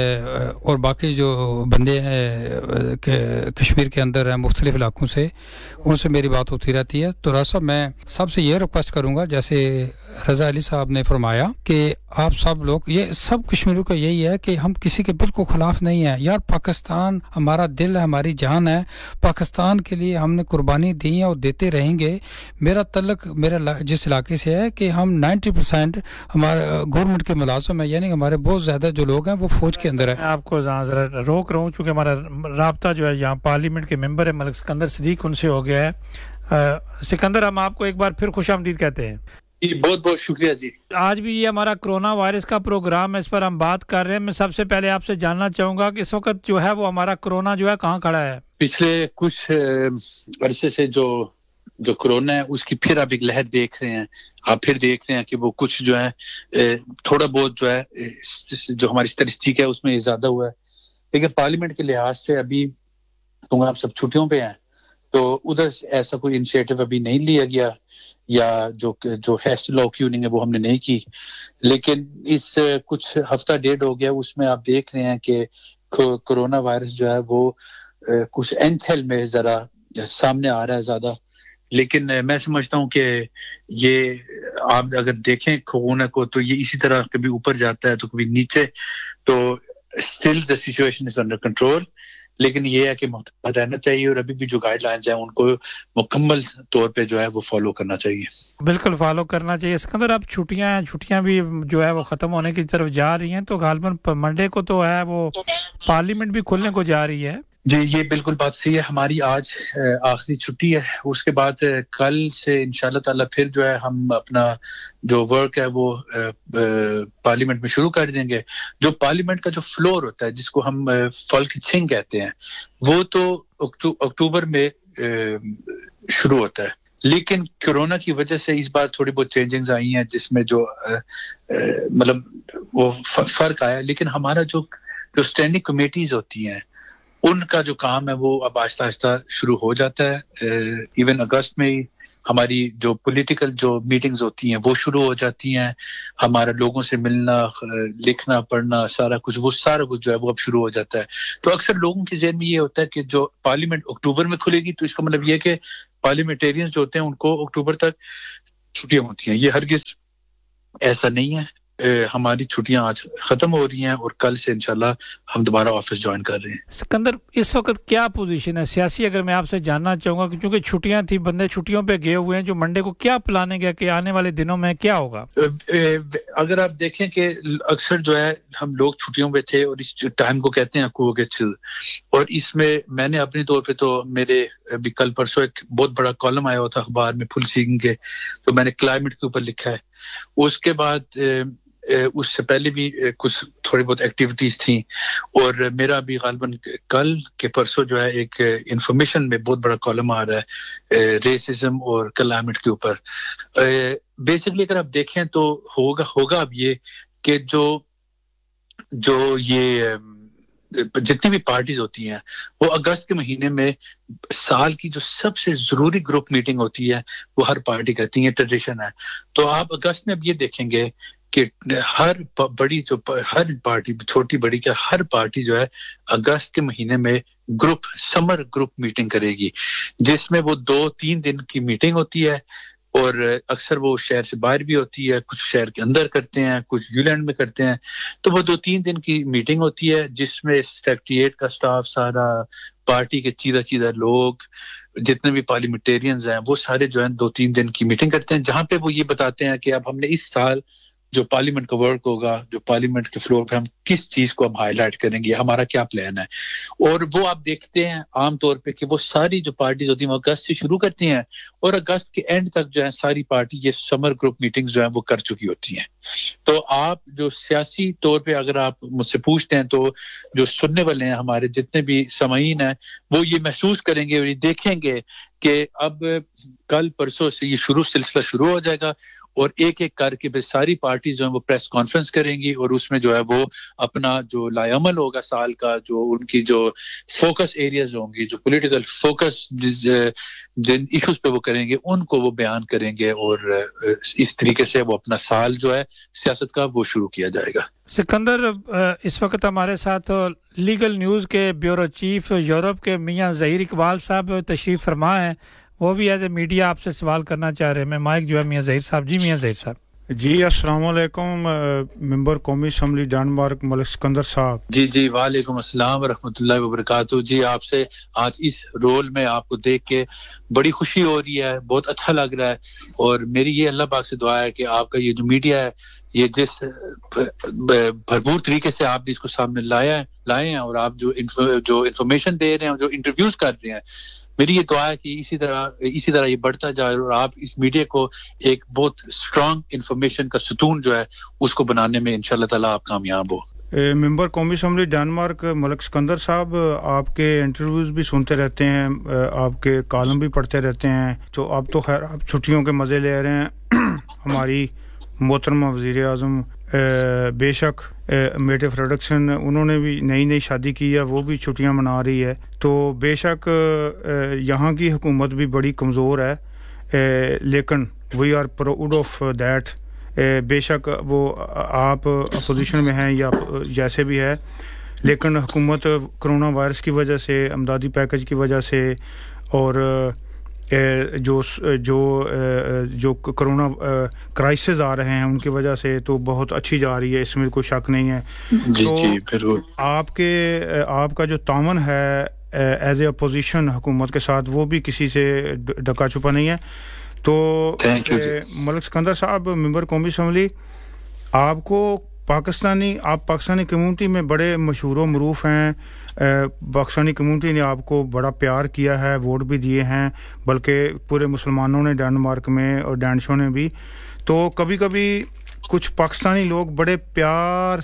और बाकी जो बंदे हैं कश्मीर के अंदर हैं मुख्तलिफ इलाकों से, उनसे मेरी बात होती रहती है। तो राजा साहब, मैं सबसे ये रिक्वेस्ट करूँगा, जैसे रज़ा अली साहब ने फरमाया कि आप सब लोग, ये सब कश्मीरियों का यही है कि हम किसी के बिल्कुल ख़िलाफ़ नहीं हैं यार। पाकिस्तान हमारा दिल है, हमारी जान है, पाकिस्तान के लिए हमने कुर्बानी दी है और देते रहेंगे। मेरा तल्लुक मेरा जिस इलाके से है कि हम 90% हमारे गवर्नमेंट के मुलाजिम है, यानी हमारे बहुत ज़्यादा जो लोग हैं वो फौज के अंदर है। आपको ज़रा रोक रहा हूँ चूँकि हमारा राब्ता जो है यहाँ पार्लियामेंट के मेंबर है मलिक सिकंदर सदीक, उनसे हो गया है। सिकंदर, हम आपको एक बार फिर खुशामदीद कहते हैं। बहुत बहुत शुक्रिया जी। आज भी ये हमारा कोरोना वायरस का प्रोग्राम है, इस पर हम बात कर रहे हैं। मैं सबसे पहले आपसे जानना चाहूँगा कि इस वक्त जो है वो हमारा कोरोना जो है कहाँ खड़ा है? पिछले कुछ अरसे से जो कोरोना है उसकी फिर आप एक लहर देख रहे हैं, आप फिर देख रहे हैं कि वो कुछ जो है थोड़ा बहुत जो है जो हमारी स्टैटिस्टिक है उसमें इजादा हुआ है, लेकिन पार्लियामेंट के लिहाज से अभी तो आप सब छुट्टियों पे हैं, तो उधर ऐसा कोई इनिशिएटिव अभी नहीं लिया गया, या जो हैश लॉकडाउनिंग है वो हमने नहीं की। लेकिन इस कुछ हफ्ता डेढ़ हो गया, उसमें आप देख रहे हैं कि कोरोना वायरस जो है वो कुछ एंथेल में जरा सामने आ रहा है ज्यादा। लेकिन मैं समझता हूँ कि ये आप अगर देखें कोरोना को, तो ये इसी तरह कभी ऊपर जाता है तो कभी नीचे, तो still the situation is under control. लेकिन ये है कि मुहतमद रहना चाहिए, और अभी भी जो गाइडलाइंस हैं उनको मुकम्मल तौर पे जो है वो फॉलो करना चाहिए। बिल्कुल फॉलो करना चाहिए। सिकंदर, अब छुट्टियां भी जो है वो ख़त्म होने की तरफ जा रही हैं, तो गालबन मंडे को तो है वो पार्लियामेंट भी खुलने को जा रही है, جی یہ بالکل بات صحیح ہے. ہماری آج آخری چھٹی ہے, اس کے بعد کل سے انشاءاللہ تعالی پھر جو ہے ہم اپنا جو ورک ہے وہ پارلیمنٹ میں شروع کر دیں گے. جو پارلیمنٹ کا جو فلور ہوتا ہے جس کو ہم فولکچنگ کہتے ہیں وہ تو اکتوبر میں شروع ہوتا ہے, لیکن کورونا کی وجہ سے اس بار تھوڑی بہت چینجنگز آئی ہیں جس میں جو مطلب وہ فرق آیا. لیکن ہمارا جو اسٹینڈنگ کمیٹیز ہوتی ہیں ان کا جو کام ہے وہ اب آہستہ آہستہ شروع ہو جاتا ہے. ایون اگست میں ہماری جو پولیٹیکل جو میٹنگز ہوتی ہیں وہ شروع ہو جاتی ہیں. ہمارا لوگوں سے ملنا, لکھنا, پڑھنا, سارا کچھ جو ہے وہ اب شروع ہو جاتا ہے. تو اکثر لوگوں کے ذہن میں یہ ہوتا ہے کہ جو پارلیمنٹ اکتوبر میں کھلے گی تو اس کا مطلب یہ کہ پارلیمنٹیرینز جو ہوتے ہیں ان کو اکتوبر تک چھٹیاں ہوتی ہیں. یہ ہرگز ایسا نہیں ہے. ہماری چھٹیاں آج ختم ہو رہی ہیں اور کل سے انشاءاللہ ہم دوبارہ آفس جوائن کر رہے ہیں. سکندر اس وقت کیا پوزیشن ہے سیاسی, اگر میں آپ سے جاننا چاہوں گا کہ چونکہ چھٹیاں تھیں, بندے چھٹیوں پہ گئے ہوئے ہیں, جو منڈے کو کیا پلاننگ ہے کہ آنے والے دنوں میں کیا ہوگا؟ اگر آپ دیکھیں کہ اکثر جو ہے ہم لوگ چھٹیوں پہ تھے اور اس ٹائم کو کہتے ہیں کو گے چل, اور اس میں نے اپنے طور پہ تو میرے ابھی کل پرسوں ایک بہت بڑا کالم آیا ہوا تھا اخبار میں فل سیکنگ کے, تو میں نے کلائمیٹ کے اوپر لکھا ہے. اس کے بعد اس سے پہلے بھی کچھ تھوڑی بہت ایکٹیویٹیز تھیں, اور میرا بھی غالباً کل کے پرسوں جو ہے ایک انفارمیشن میں بہت بڑا کالم آ رہا ہے ریسزم اور کلائمیٹ کے اوپر. بیسکلی اگر آپ دیکھیں تو ہوگا اب یہ کہ جو یہ جتنی بھی پارٹیز ہوتی ہیں وہ اگست کے مہینے میں سال کی جو سب سے ضروری گروپ میٹنگ ہوتی ہے وہ ہر پارٹی کرتی ہے, ٹریڈیشن ہے. تو آپ اگست میں اب یہ دیکھیں گے کہ ہر پارٹی چھوٹی بڑی کیا ہر پارٹی جو ہے اگست کے مہینے میں سمر گروپ میٹنگ کرے گی, جس میں وہ 2-3 دن کی میٹنگ ہوتی ہے, اور اکثر وہ شہر سے باہر بھی ہوتی ہے, کچھ شہر کے اندر کرتے ہیں, کچھ یولینڈ میں کرتے ہیں. تو وہ 2-3 دن کی میٹنگ ہوتی ہے جس میں سیکریٹریٹ کا سٹاف سارا, پارٹی کے چیدہ لوگ جتنے بھی پارلیمنٹیرینز ہیں وہ سارے جو ہیں 2-3 دن کی میٹنگ کرتے ہیں, جہاں پہ وہ یہ بتاتے ہیں کہ اب ہم نے اس سال جو پارلیمنٹ کا ورک ہوگا, جو پارلیمنٹ کے فلور پہ ہم کس چیز کو ہم ہائی لائٹ کریں گے, ہمارا کیا پلان ہے. اور وہ آپ دیکھتے ہیں عام طور پہ کہ وہ ساری جو پارٹیز ہوتی ہیں وہ اگست سے شروع کرتی ہیں, اور اگست کے اینڈ تک جو ہے ساری پارٹی یہ سمر گروپ میٹنگز جو ہیں وہ کر چکی ہوتی ہیں. تو آپ جو سیاسی طور پہ اگر آپ مجھ سے پوچھتے ہیں تو جو سننے والے ہیں ہمارے جتنے بھی سامعین ہیں وہ یہ محسوس کریں گے اور یہ دیکھیں گے کہ اب کل پرسوں سے یہ سلسلہ شروع ہو جائے گا, اور ایک کر کے پھر ساری پارٹیز جو ہیں وہ پریس کانفرنس کریں گی, اور اس میں جو ہے وہ اپنا جو لائے عمل ہوگا سال کا, جو ان کی جو فوکس ایریاز ہوں گی, جو پولیٹیکل فوکس جن ایشوز پہ وہ کریں گے ان کو وہ بیان کریں گے, اور اس طریقے سے وہ اپنا سال جو ہے سیاست کا وہ شروع کیا جائے گا. سکندر, اس وقت ہمارے ساتھ لیگل نیوز کے بیورو چیف یورپ کے میاں ظہیر اقبال صاحب تشریف فرما ہیں, وہ بھی ایز اے میڈیا آپ سے سوال کرنا چاہ رہے ہیں. میں مائک جو ہے میاں ظہیر صاحب. جی میاں ظہیر صاحب. جی السلام علیکم ممبر قومی اسمبلی ڈنمارک ملک سکندر صاحب. جی وعلیکم السلام ورحمۃ اللہ وبرکاتہ. جی آپ سے آج اس رول میں آپ کو دیکھ کے بڑی خوشی ہو رہی ہے, بہت اچھا لگ رہا ہے, اور میری یہ اللہ پاک سے دعا ہے کہ آپ کا یہ جو میڈیا ہے یہ جس بھرپور طریقے سے آپ نے اس کو سامنے لائے ہیں, اور آپ جو انفارمیشن دے رہے ہیں, جو انٹرویوز کر رہے ہیں, میری یہ دعا ہے کہ اسی طرح یہ بڑھتا جائے, اور آپ اس میڈیا کو ایک بہت اسٹرانگ انفارمیشن کا ستون جو ہے اس کو بنانے میں انشاءاللہ تعالی آپ کامیاب ہو. ممبر قومی اسمبلی ڈنمارک ملک سکندر صاحب, آپ کے انٹرویوز بھی سنتے رہتے ہیں, آپ کے کالم بھی پڑھتے رہتے ہیں, تو اب تو خیر آپ چھٹیوں کے مزے لے رہے ہیں. ہماری محترمہ وزیر اعظم بے شک میٹ آف ریڈکشن انہوں نے بھی نئی شادی کی ہے, وہ بھی چھٹیاں منا رہی ہے, تو بے شک یہاں کی حکومت بھی بڑی کمزور ہے, لیکن we are proud of that. بے شک وہ آپ اپوزیشن میں ہیں یا جیسے بھی ہے, لیکن حکومت کرونا وائرس کی وجہ سے, امدادی پیکج کی وجہ سے, اور جو کرونا کرائسس آ رہے ہیں ان کی وجہ سے تو بہت اچھی جا رہی ہے, اس میں کوئی شک نہیں ہے. تو آپ کا جو تعاون ہے ایز اے اپوزیشن حکومت کے ساتھ وہ بھی کسی سے ڈکا چھپا نہیں ہے. تو ملک سکندر صاحب, ممبر قومی اسمبلی, آپ کو आप पाकिस्तानी कम्युनिटी में बड़े मशहूर व मरूफ हैं पाकिस्तानी कम्युनिटी ने आपको बड़ा प्यार किया है वोट भी दिए हैं बल्कि पूरे मुसलमानों ने डेनमार्क में और डैनिशों ने भी तो कभी-कभी कुछ पाकिस्तानी लोग बड़े प्यार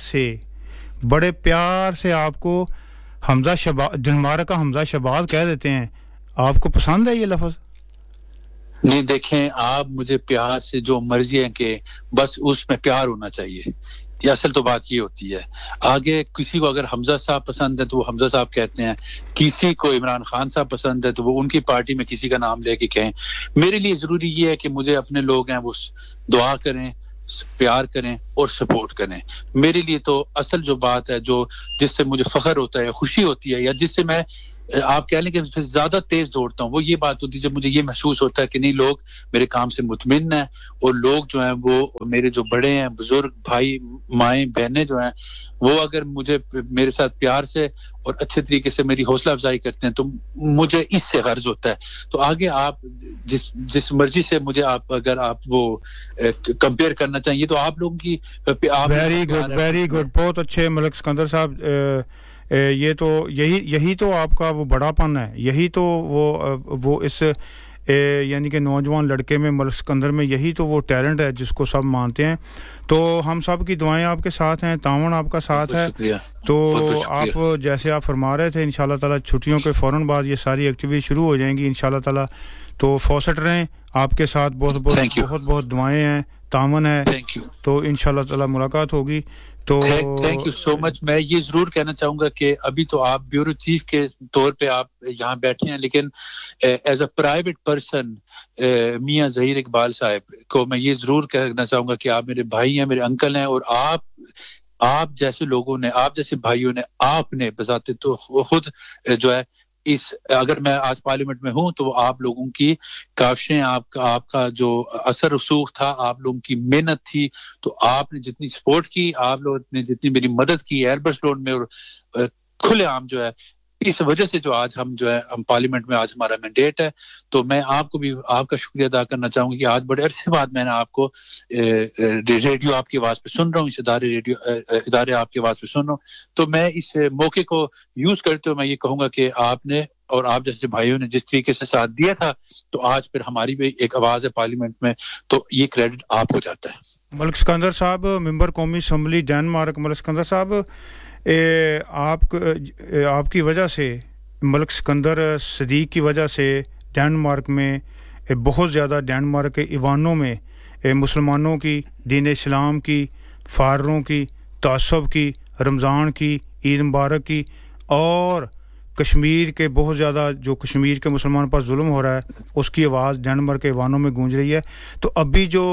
से आपको हमजा शहबाज डेनमार्क का हमजा शहबाज कह देते हैं आपको पसंद है ये लफ्ज़ नहीं देखें आप मुझे प्यार से जो मर्जी है कि बस उसमें प्यार होना चाहिए ये असल तो बात ये होती है आगे किसी को अगर हमजा साहब पसंद है तो वो हमजा साहब कहते हैं किसी को इमरान खान साहब पसंद है तो वो उनकी पार्टी में किसी का नाम लेके कहें मेरे लिए जरूरी ये है कि मुझे अपने लोग हैं वो दुआ करें प्यार करें और सपोर्ट करें मेरे लिए तो असल जो बात है जो जिससे मुझे फख्र होता है खुशी होती है या जिससे मैं आप कह लें कि ज्यादा तेज दौड़ता हूं वो ये बात होती है जब मुझे ये महसूस होता है कि नहीं लोग मेरे काम से मुतमिन हैं और लोग जो हैं वो मेरे जो बड़े हैं बुजुर्ग भाई माएं बहनें जो हैं वो अगर मुझे मेरे साथ प्यार से और अच्छे तरीके से मेरी हौसला अफजाई करते हैं तो मुझे इससे गर्ज होता है तो आगे आप जिस मर्जी से मुझे आप अगर आप वो कंपेयर करना चाहिए तो आप लोगों की वेरी गुड बहुत अच्छे मलिक सिकंदर साहब ये तो यही तो आपका वो बड़ापन है यही तो वो इस यानी कि नौजवान लड़के में मलिक सिकंदर में यही तो वो टैलेंट है जिसको सब मानते हैं तो हम सब की दुआएं आपके साथ हैं तावन आपका साथ है तो आप जैसे आप फरमा रहे थे इंशाल्लाह ताला छुट्टियों के फौरन बाद ये सारी एक्टिविटी शुरू हो जाएंगी इंशाल्लाह ताला तो फौसट रहें आपके साथ बहुत दुआएं हैं तावन है तो इंशाल्लाह ताला मुलाकात होगी तो थैंक यू सो मच मैं ये जरूर कहना चाहूंगा कि अभी तो आप ब्यूरो चीफ के तौर पे आप यहाँ बैठे हैं लेकिन एज अ प्राइवेट पर्सन मियां ज़हीर इकबाल साहब को मैं ये जरूर कहना चाहूंगा कि आप मेरे भाई हैं मेरे अंकल हैं और आप जैसे लोगों ने आप जैसे भाइयों ने आपने बजाते तो खुद जो है इस अगर मैं आज पार्लियामेंट में हूं तो आप लोगों की काविशें आपका जो असर रसूख था आप लोगों की मेहनत थी तो आपने जितनी सपोर्ट की आप लोगों ने जितनी मेरी मदद की एल्बर्ट रोड में और खुलेआम जो है इस वजह से जो आज हम जो है हम पार्लियामेंट में आज हमारा मैंडेट है तो मैं आपको भी आपका शुक्रिया अदा करना चाहूंगा कि आज बड़े अरसे बाद मैंने आपको रेडियो आपकी आवाज पे सुन रहा हूं इस इदारे आपकी आवाज पे सुन रहा हूं तो मैं इस मौके को यूज करते हुए मैं ये कहूंगा कि आपने और आप जैसे भाइयों ने जिस तरीके से साथ दिया था तो आज फिर हमारी भी एक आवाज है पार्लियामेंट में तो ये क्रेडिट आपको जाता है मलिक सिकंदर साहब मेंबर कौमी असेंबली डेनमार्क मलिक सिकंदर साहब आपकी वजह से मलिक सिकंदर सदीक की वजह से डेनमार्क में बहुत ज़्यादा डेनमार्क के ईवानों में मुसलमानों की दीन इस्लाम की फारों की तासब की रमज़ान की ईद मुबारक की और कश्मीर के बहुत ज़्यादा जो कश्मीर के मुसलमान पर जुल्म हो रहा है उसकी आवाज़ डेनमार्क के ईवानों में गूंज रही है तो अभी जो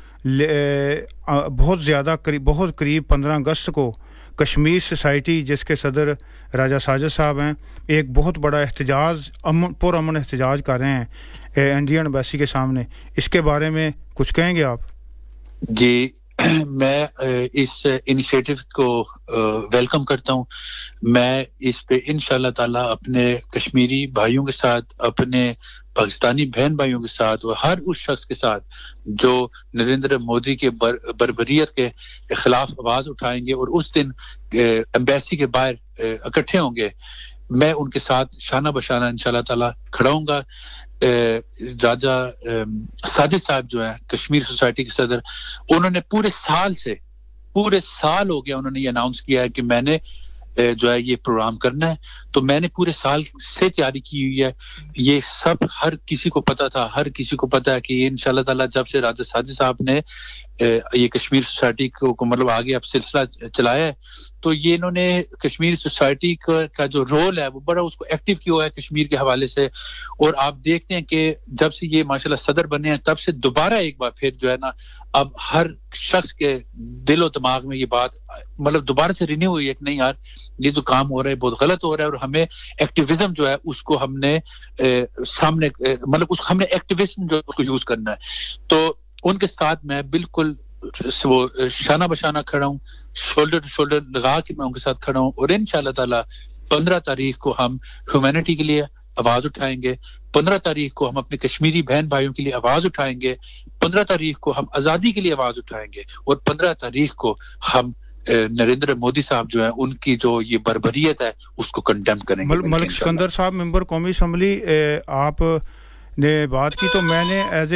बहुत करीब 15 अगस्त को कश्मीर सोसाइटी जिसके सदर राजा साजिद साहब हैं एक बहुत बड़ा एहतजाज पुरअमन एहतजाज कर रहे हैं इंडियन एम्बेसी के सामने इसके बारे में कुछ कहेंगे आप जी मैं इस इनिशिएटिव को वेलकम करता हूं मैं इस पे इंशाल्लाह ताला अपने कश्मीरी भाइयों के साथ अपने पाकिस्तानी बहन भाइयों के साथ और हर उस शख्स के साथ जो नरेंद्र मोदी के बर्बरियत के खिलाफ आवाज उठाएंगे और उस दिन एम्बेसी के बाहर इकट्ठे होंगे मैं उनके साथ शाना बशाना इंशाल्लाह ताला खड़ा हूंगा राजा साजिद साहब जो है कश्मीर सोसाइटी के सदर उन्होंने पूरे साल हो गया उन्होंने ये अनाउंस किया है कि मैंने जो है ये प्रोग्राम करना है तो मैंने पूरे साल से तैयारी की हुई है ये सब हर किसी को पता है कि इंशाल्लाह ताला जब से राजा साजिद साहब ने ये कश्मीर सोसाइटी को मतलब आगे अब सिलसिला चलाया है तो ये इन्होंने कश्मीर सोसाइटी का जो रोल है वो बड़ा उसको एक्टिव किया है कश्मीर के हवाले से और आप देखते हैं कि जब से ये माशाल्लाह सदर बने हैं तब से दोबारा एक बार फिर जो है ना अब हर शख्स के दिल और दिमाग में ये बात मतलब दोबारा से रिन्यू हुई है कि नहीं यार ये जो काम हो रहा है बहुत गलत हो रहा है और हमें एक्टिविज्म जो है उसको हमने सामने मतलब उसको हमने एक्टिविज्म जो उसको यूज करना है तो उनके साथ मैं बिल्कुल वो शाना बशाना खड़ा हूं शोल्डर टू शोल्डर लगा के मैं उनके साथ खड़ा हूं और इंशाल्लाह ताला 15 तारीख को हम ह्यूमैनिटी के लिए आवाज उठाएंगे 15 तारीख को हम अपने कश्मीरी बहन भाइयों के लिए आवाज उठाएंगे 15 तारीख को हम आजादी के लिए आवाज उठाएंगे और 15 तारीख को हम نریندر مودی صاحب جو ہیں ان کی جو یہ بربریت ہے اس کو کنڈیم کریں گے. ملک سکندر صاحب ممبر قومی اسمبلی آپ نے بات کی تو میں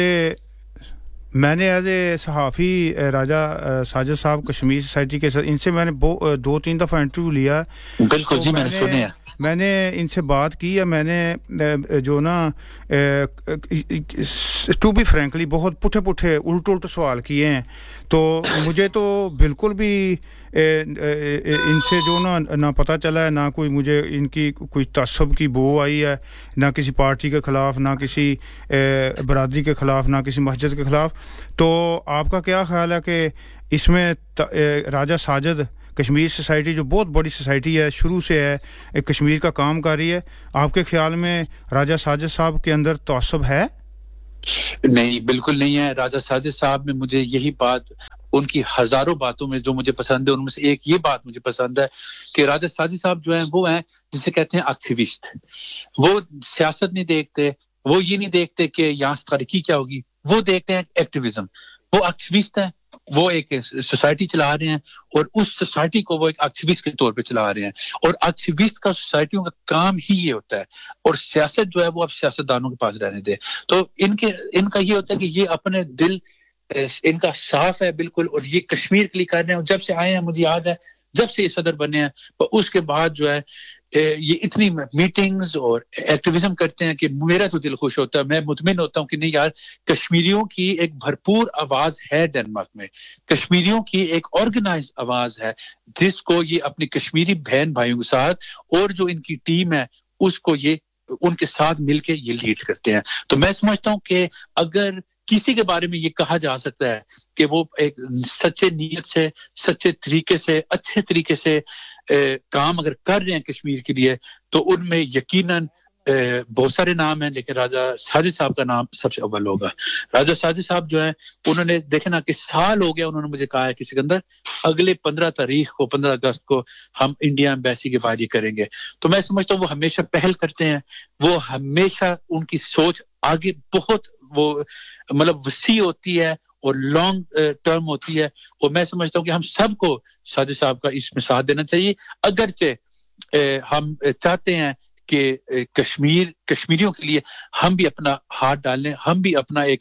نے ایز اے صحافی راجہ ساجد صاحب کشمیر سوسائٹی کے ساتھ ان سے میں نے 2-3 دفعہ انٹرویو لیا. بالکل جی میں نے سنے ہیں. میں نے ان سے بات کی ہے. میں نے جو نا ٹو بی فرینکلی بہت پٹھے الٹ سوال کیے ہیں. تو مجھے تو بالکل بھی ان سے جو نہ پتہ چلا ہے, نہ کوئی مجھے ان کی کوئی تعصب کی بو آئی ہے, نہ کسی پارٹی کے خلاف, نہ کسی برادری کے خلاف, نہ کسی مسجد کے خلاف. تو آپ کا کیا خیال ہے کہ اس میں راجہ ساجد کشمیر سوسائٹی جو بہت بڑی سوسائٹی ہے, شروع سے ہے, کشمیر کا کام کر رہی ہے, آپ کے خیال میں راجہ ساجد صاحب کے اندر تعصب ہے؟ نہیں, بالکل نہیں ہے. راجہ ساجد صاحب میں مجھے یہی بات, ان کی ہزاروں باتوں میں جو مجھے پسند ہے ان میں سے ایک یہ بات مجھے پسند ہے کہ راجہ ساجد صاحب جو ہیں وہ ہیں جسے کہتے ہیں ایکٹیوسٹ. وہ سیاست نہیں دیکھتے, وہ یہ نہیں دیکھتے کہ یہاں سے ترقی کیا ہوگی, وہ دیکھتے ہیں ایکٹیویزم. وہ ایکٹیوسٹ ہیں, وہ ایک سوسائٹی چلا رہے ہیں اور اس سوسائٹی کو وہ ایک ایکٹیوسٹ کے طور پہ چلا رہے ہیں. اور ایکٹیوسٹ کا سوسائٹیوں کا کام ہی یہ ہوتا ہے. اور سیاست جو ہے وہ اب سیاستدانوں کے پاس رہنے دے. تو ان کا یہ ہوتا ہے کہ یہ اپنے دل ان کا صاف ہے بالکل, اور یہ کشمیر کے لیے کر رہے ہیں. جب سے آئے ہیں مجھے یاد ہے جب سے یہ صدر بنے ہیں, تو اس کے بعد جو ہے یہ اتنی میٹنگز اور ایکٹیویزم کرتے ہیں کہ میرا تو دل خوش ہوتا ہے. میں مطمئن ہوتا ہوں کہ نہیں یار, کشمیریوں کی ایک بھرپور آواز ہے ڈنمارک میں, کشمیریوں کی ایک آرگنائزڈ آواز ہے جس کو یہ اپنی کشمیری بہن بھائیوں کے ساتھ اور جو ان کی ٹیم ہے اس کو یہ ان کے ساتھ مل کے یہ لیڈ کرتے ہیں. تو میں سمجھتا ہوں کہ اگر کسی کے بارے میں یہ کہا جا سکتا ہے کہ وہ ایک سچے نیت سے, سچے طریقے سے, اچھے طریقے سے کام اگر کر رہے ہیں کشمیر کے لیے, تو ان میں یقیناً بہت سارے نام ہیں, لیکن راجہ ساجد صاحب کا نام سب سے اول ہوگا. راجہ ساجد صاحب جو ہیں انہوں نے دیکھے نا کہ سال ہو گیا, انہوں نے مجھے کہا ہے کہ سکندر اگلے 15 اگست کو ہم انڈیا ایمبیسی کے بعد یہ کریں گے. تو میں سمجھتا ہوں وہ ہمیشہ پہل کرتے ہیں, وہ ہمیشہ ان کی سوچ آگے بہت وہ مطلب وسیع ہوتی ہے اور لانگ ٹرم ہوتی ہے. اور میں سمجھتا ہوں کہ ہم سب کو ساجد صاحب کا اس میں ساتھ دینا چاہیے. اگرچہ ہم چاہتے ہیں کہ کشمیریوں کے لیے ہم بھی اپنا ہاتھ ڈالیں, ہم بھی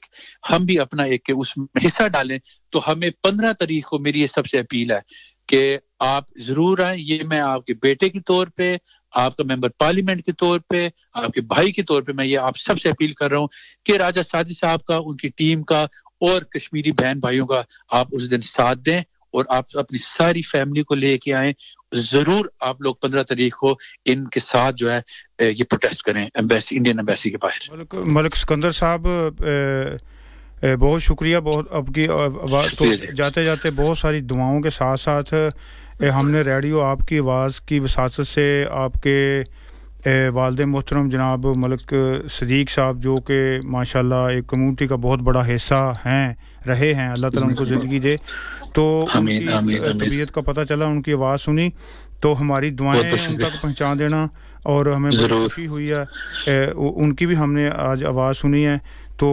اپنا ایک اس میں حصہ ڈالیں, تو ہمیں 15 تاریخ کو میری یہ سب سے اپیل ہے کہ آپ ضرور آئیں. یہ میں آپ کے بیٹے کے طور پہ, آپ کا ممبر پارلیمنٹ کے طور پہ, آپ کے بھائی کے طور پہ میں یہ آپ سب سے اپیل کر رہا ہوں کہ راجہ ساجد صاحب کا, ان کی ٹیم کا اور کشمیری بہن بھائیوں کا آپ اس دن ساتھ دیں, اور آپ اپنی ساری فیملی کو لے کے آئیں. ضرور آپ لوگ 15 تاریخ کو ان کے ساتھ جو ہے یہ پروٹیسٹ کریں ایمبیسی, انڈین ایمبیسی کے باہر. ملک سکندر صاحب بہت شکریہ. بہت اب کی تو جاتے جاتے بہت ساری دعاؤں کے ساتھ ساتھ ہم نے ریڈیو آپ کی آواز کی وساطت سے آپ کے والد محترم جناب ملک صدیق صاحب, جو کہ ماشاءاللہ ایک کمیونٹی کا بہت بڑا حصہ رہے ہیں, اللہ تعالیٰ ان کو زندگی دے. تو ان کی طبیعت کا پتہ چلا, ان کی آواز سنی, تو ہماری دعائیں ان تک پہنچا دینا. اور ہمیں بہت خوشی ہوئی ہے, ان کی بھی ہم نے آج آواز سنی ہے. تو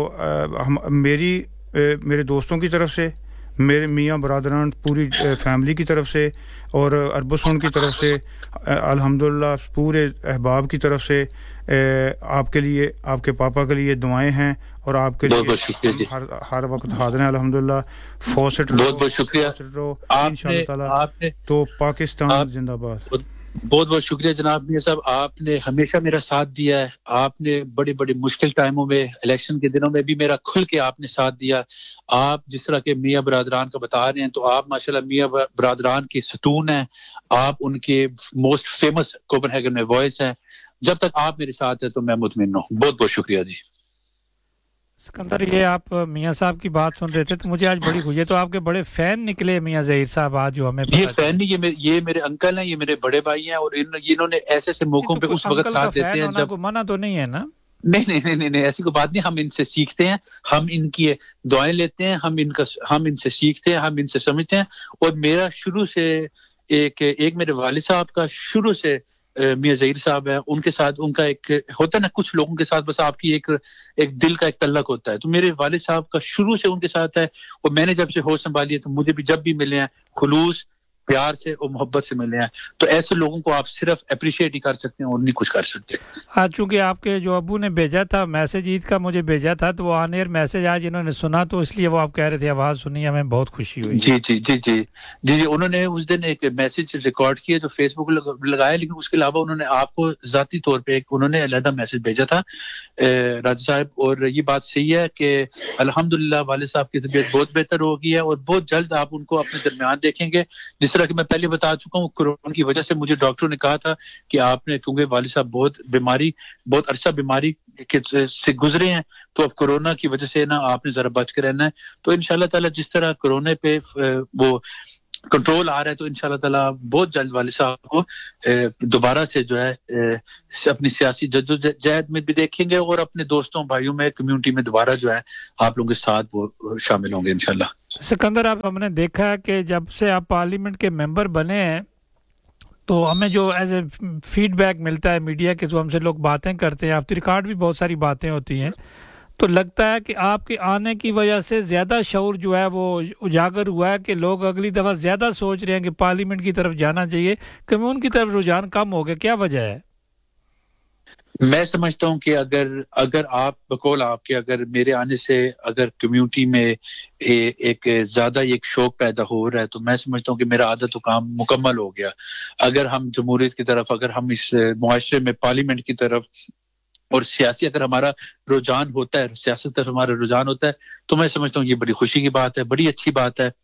میرے دوستوں کی طرف سے, میرے میاں برادران پوری فیملی کی طرف سے, اور اربسون کی طرف سے, الحمدللہ پورے احباب کی طرف سے آپ کے لیے, آپ کے پاپا کے لیے دعائیں ہیں, اور آپ کے لیے ہر وقت حاضر ہیں الحمدللہ. فوسٹ بہت شکریہ انشاءاللہ تعالی. تو پاکستان زندہ باد. بہت بہت شکریہ جناب میاں صاحب, آپ نے ہمیشہ میرا ساتھ دیا ہے. آپ نے بڑے بڑے مشکل ٹائموں میں, الیکشن کے دنوں میں بھی میرا کھل کے آپ نے ساتھ دیا. آپ جس طرح کے میاں برادران کا بتا رہے ہیں, تو آپ ماشاءاللہ میاں برادران کے ستون ہیں. آپ ان کے موسٹ فیمس کوپن ہیگن میں وائس ہیں. جب تک آپ میرے ساتھ ہیں تو میں مطمئن ہوں. بہت بہت شکریہ جی. سکندر, یہ آپ میاں صاحب کی بات سن رہے تھے تو مجھے آج بڑی خوشی ہے. تو آپ کے بڑے فین نکلے میاں ظہیر صاحب آج, جو ہمیں یہ فین نہیں, یہ میرے انکل ہیں, یہ میرے بڑے بھائی ہیں, اور انہوں نے ایسے ایسے موقعوں پہ اس وقت ساتھ دیتے ہیں جب منع تو نہیں ہے نا. نہیں ایسی کوئی بات نہیں. ہم ان سے سیکھتے ہیں, ہم ان کی دعائیں لیتے ہیں, ہم ان سے سیکھتے ہیں, ہم ان سے سمجھتے ہیں. اور میرا شروع سے ایک میرے والد صاحب کا شروع سے میاں ظہیر صاحب ہیں, ان کے ساتھ ان کا ایک ہوتا ہے نا, کچھ لوگوں کے ساتھ بس آپ کی ایک دل کا ایک تعلق ہوتا ہے. تو میرے والد صاحب کا شروع سے ان کے ساتھ ہے, اور میں نے جب سے ہوش سنبھالی ہے تو مجھے بھی جب بھی ملے ہیں خلوص प्यार से और मोहब्बत से मिले हैं तो ऐसे लोगों को आप सिर्फ अप्रिशिएट ही कर सकते हैं और नहीं कुछ कर सकते आज चूंकि आपके जो अब्बू ने भेजा था मैसेज ईद का मुझे भेजा था तो वो ऑन एयर मैसेज आज इन्होंने सुना तो इसलिए वो आप कह रहे थे आवाज सुनी हमें बहुत खुशी हुई जी उन्होंने उस दिन एक मैसेज रिकॉर्ड किया जो फेसबुक लगाया लेकिन उसके अलावा उन्होंने आपको ज़ाती तौर पे एक उन्होंने अलग मैसेज भेजा था राजा साहब और ये बात सही है कि अल्हम्दुलिल्लाह वाले साहब की तबीयत बहुत बेहतर हो गई है और बहुत जल्द आप उनको अपने दरमियान देखेंगे जिस तरह कि मैं पहले बता चुका हूँ कोरोना की वजह से मुझे डॉक्टरों ने कहा था कि आपने क्योंकि वाले साहब बहुत अरसा बीमारी से गुजरे हैं तो अब कोरोना की वजह से ना आपने जरा बच के रहना है तो इंशाल्लाह ताला जिस तरह कोरोना पे वो कंट्रोल आ रहा है तो इंशाल्लाह ताला बहुत जल्द वाले साहब को दोबारा से जो है अपनी सियासी जद्दोजहद में भी देखेंगे और अपने दोस्तों भाइयों में कम्युनिटी में दोबारा जो है आप लोगों के साथ वो शामिल होंगे इंशाल्लाह सिकंदर आप हमने देखा है कि जब से आप पार्लियामेंट के मेंबर बने हैं तो हमें जो एज ए फीडबैक मिलता है मीडिया के जो हमसे लोग बातें करते हैं ऑफ द रिकॉर्ड भी बहुत सारी बातें होती हैं तो लगता है कि आपके आने की वजह से ज़्यादा शऊर जो है वो उजागर हुआ है कि लोग अगली दफ़ा ज़्यादा सोच रहे हैं कि पार्लियामेंट की तरफ जाना चाहिए कम्यून की तरफ रुझान कम हो गया क्या वजह है मैं समझता हूं कि अगर आप बकौल आपके अगर मेरे आने से अगर कम्युनिटी में एक ज्यादा एक शौक पैदा हो रहा है तो मैं समझता हूं कि मेरा आधा तो काम मुकम्मल हो गया अगर हम जमहूरियत की तरफ अगर हम इस मुआशरे में पार्लियामेंट की तरफ और सियासी अगर हमारा रुझान होता है सियासत तरफ हमारा रुझान होता है तो मैं समझता हूँ ये बड़ी खुशी की बात है बड़ी अच्छी बात है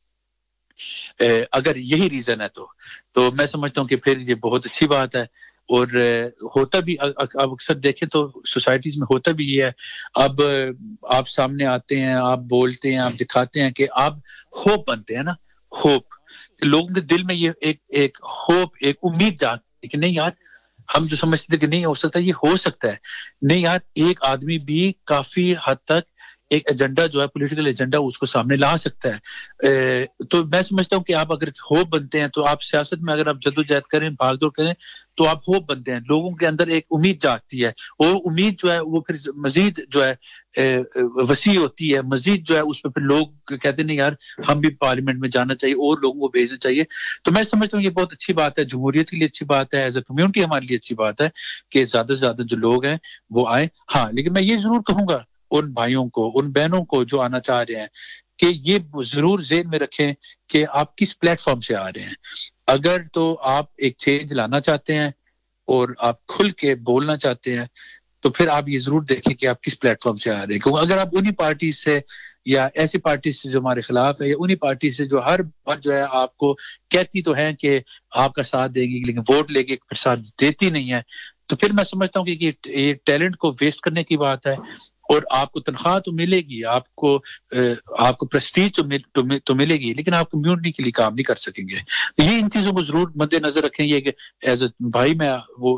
अगर यही रीजन है तो मैं समझता हूँ कि फिर ये बहुत अच्छी बात है और होता भी अब अक्सर देखें तो सोसाइटीज में होता भी ये है अब आप सामने आते हैं आप बोलते हैं आप दिखाते हैं कि आप होप बनते हैं ना होप लोगों के दिल में ये एक होप एक उम्मीद जागती है कि नहीं यार हम जो समझते थे कि नहीं हो सकता ये हो सकता है नहीं यार एक आदमी भी काफी हद तक एक एजेंडा जो है पॉलिटिकल एजेंडा उसको सामने ला सकता है तो मैं समझता हूँ कि आप अगर होप बनते हैं तो आप सियासत में अगर आप जद्दोजहद करें भागदौड़ करें तो आप होप बनते हैं लोगों के अंदर एक उम्मीद जागती है वो उम्मीद जो है वो फिर मजीद जो है वसी होती है मजीद जो है उस पर फिर लोग कहते नहीं यार हम भी पार्लियामेंट में जाना चाहिए और लोगों को भेजना चाहिए तो मैं समझता हूँ ये बहुत अच्छी बात है जमहूरियत के लिए अच्छी बात है एज ए कम्युनिटी हमारे लिए अच्छी बात है कि ज्यादा से ज्यादा जो लोग हैं वो आए हाँ लेकिन मैं ये जरूर कहूंगा उन भाइयों को उन बहनों को जो आना चाह रहे हैं कि ये जरूर ज़हन में रखें कि आप किस प्लेटफॉर्म से आ रहे हैं अगर तो आप एक चेंज लाना चाहते हैं और आप खुल के बोलना चाहते हैं तो फिर आप ये जरूर देखें कि आप किस प्लेटफॉर्म से आ रहे हैं क्योंकि अगर आप उन्हीं पार्टी से या ऐसी पार्टी से जो हमारे खिलाफ है या उन्हीं पार्टी से जो हर बार जो है आपको कहती तो है कि आपका साथ देंगी लेकिन वोट लेके फिर साथ देती नहीं है तो फिर मैं समझता हूँ कि ये टैलेंट को वेस्ट करने की बात है और आपको तनख्वाह तो मिलेगी आपको प्रेस्टीज तो मिलेगी लेकिन आप कम्युनिटी के लिए काम नहीं कर सकेंगे ये इन चीजों को जरूर मद्देनजर रखें ये कि एज ए भाई मैं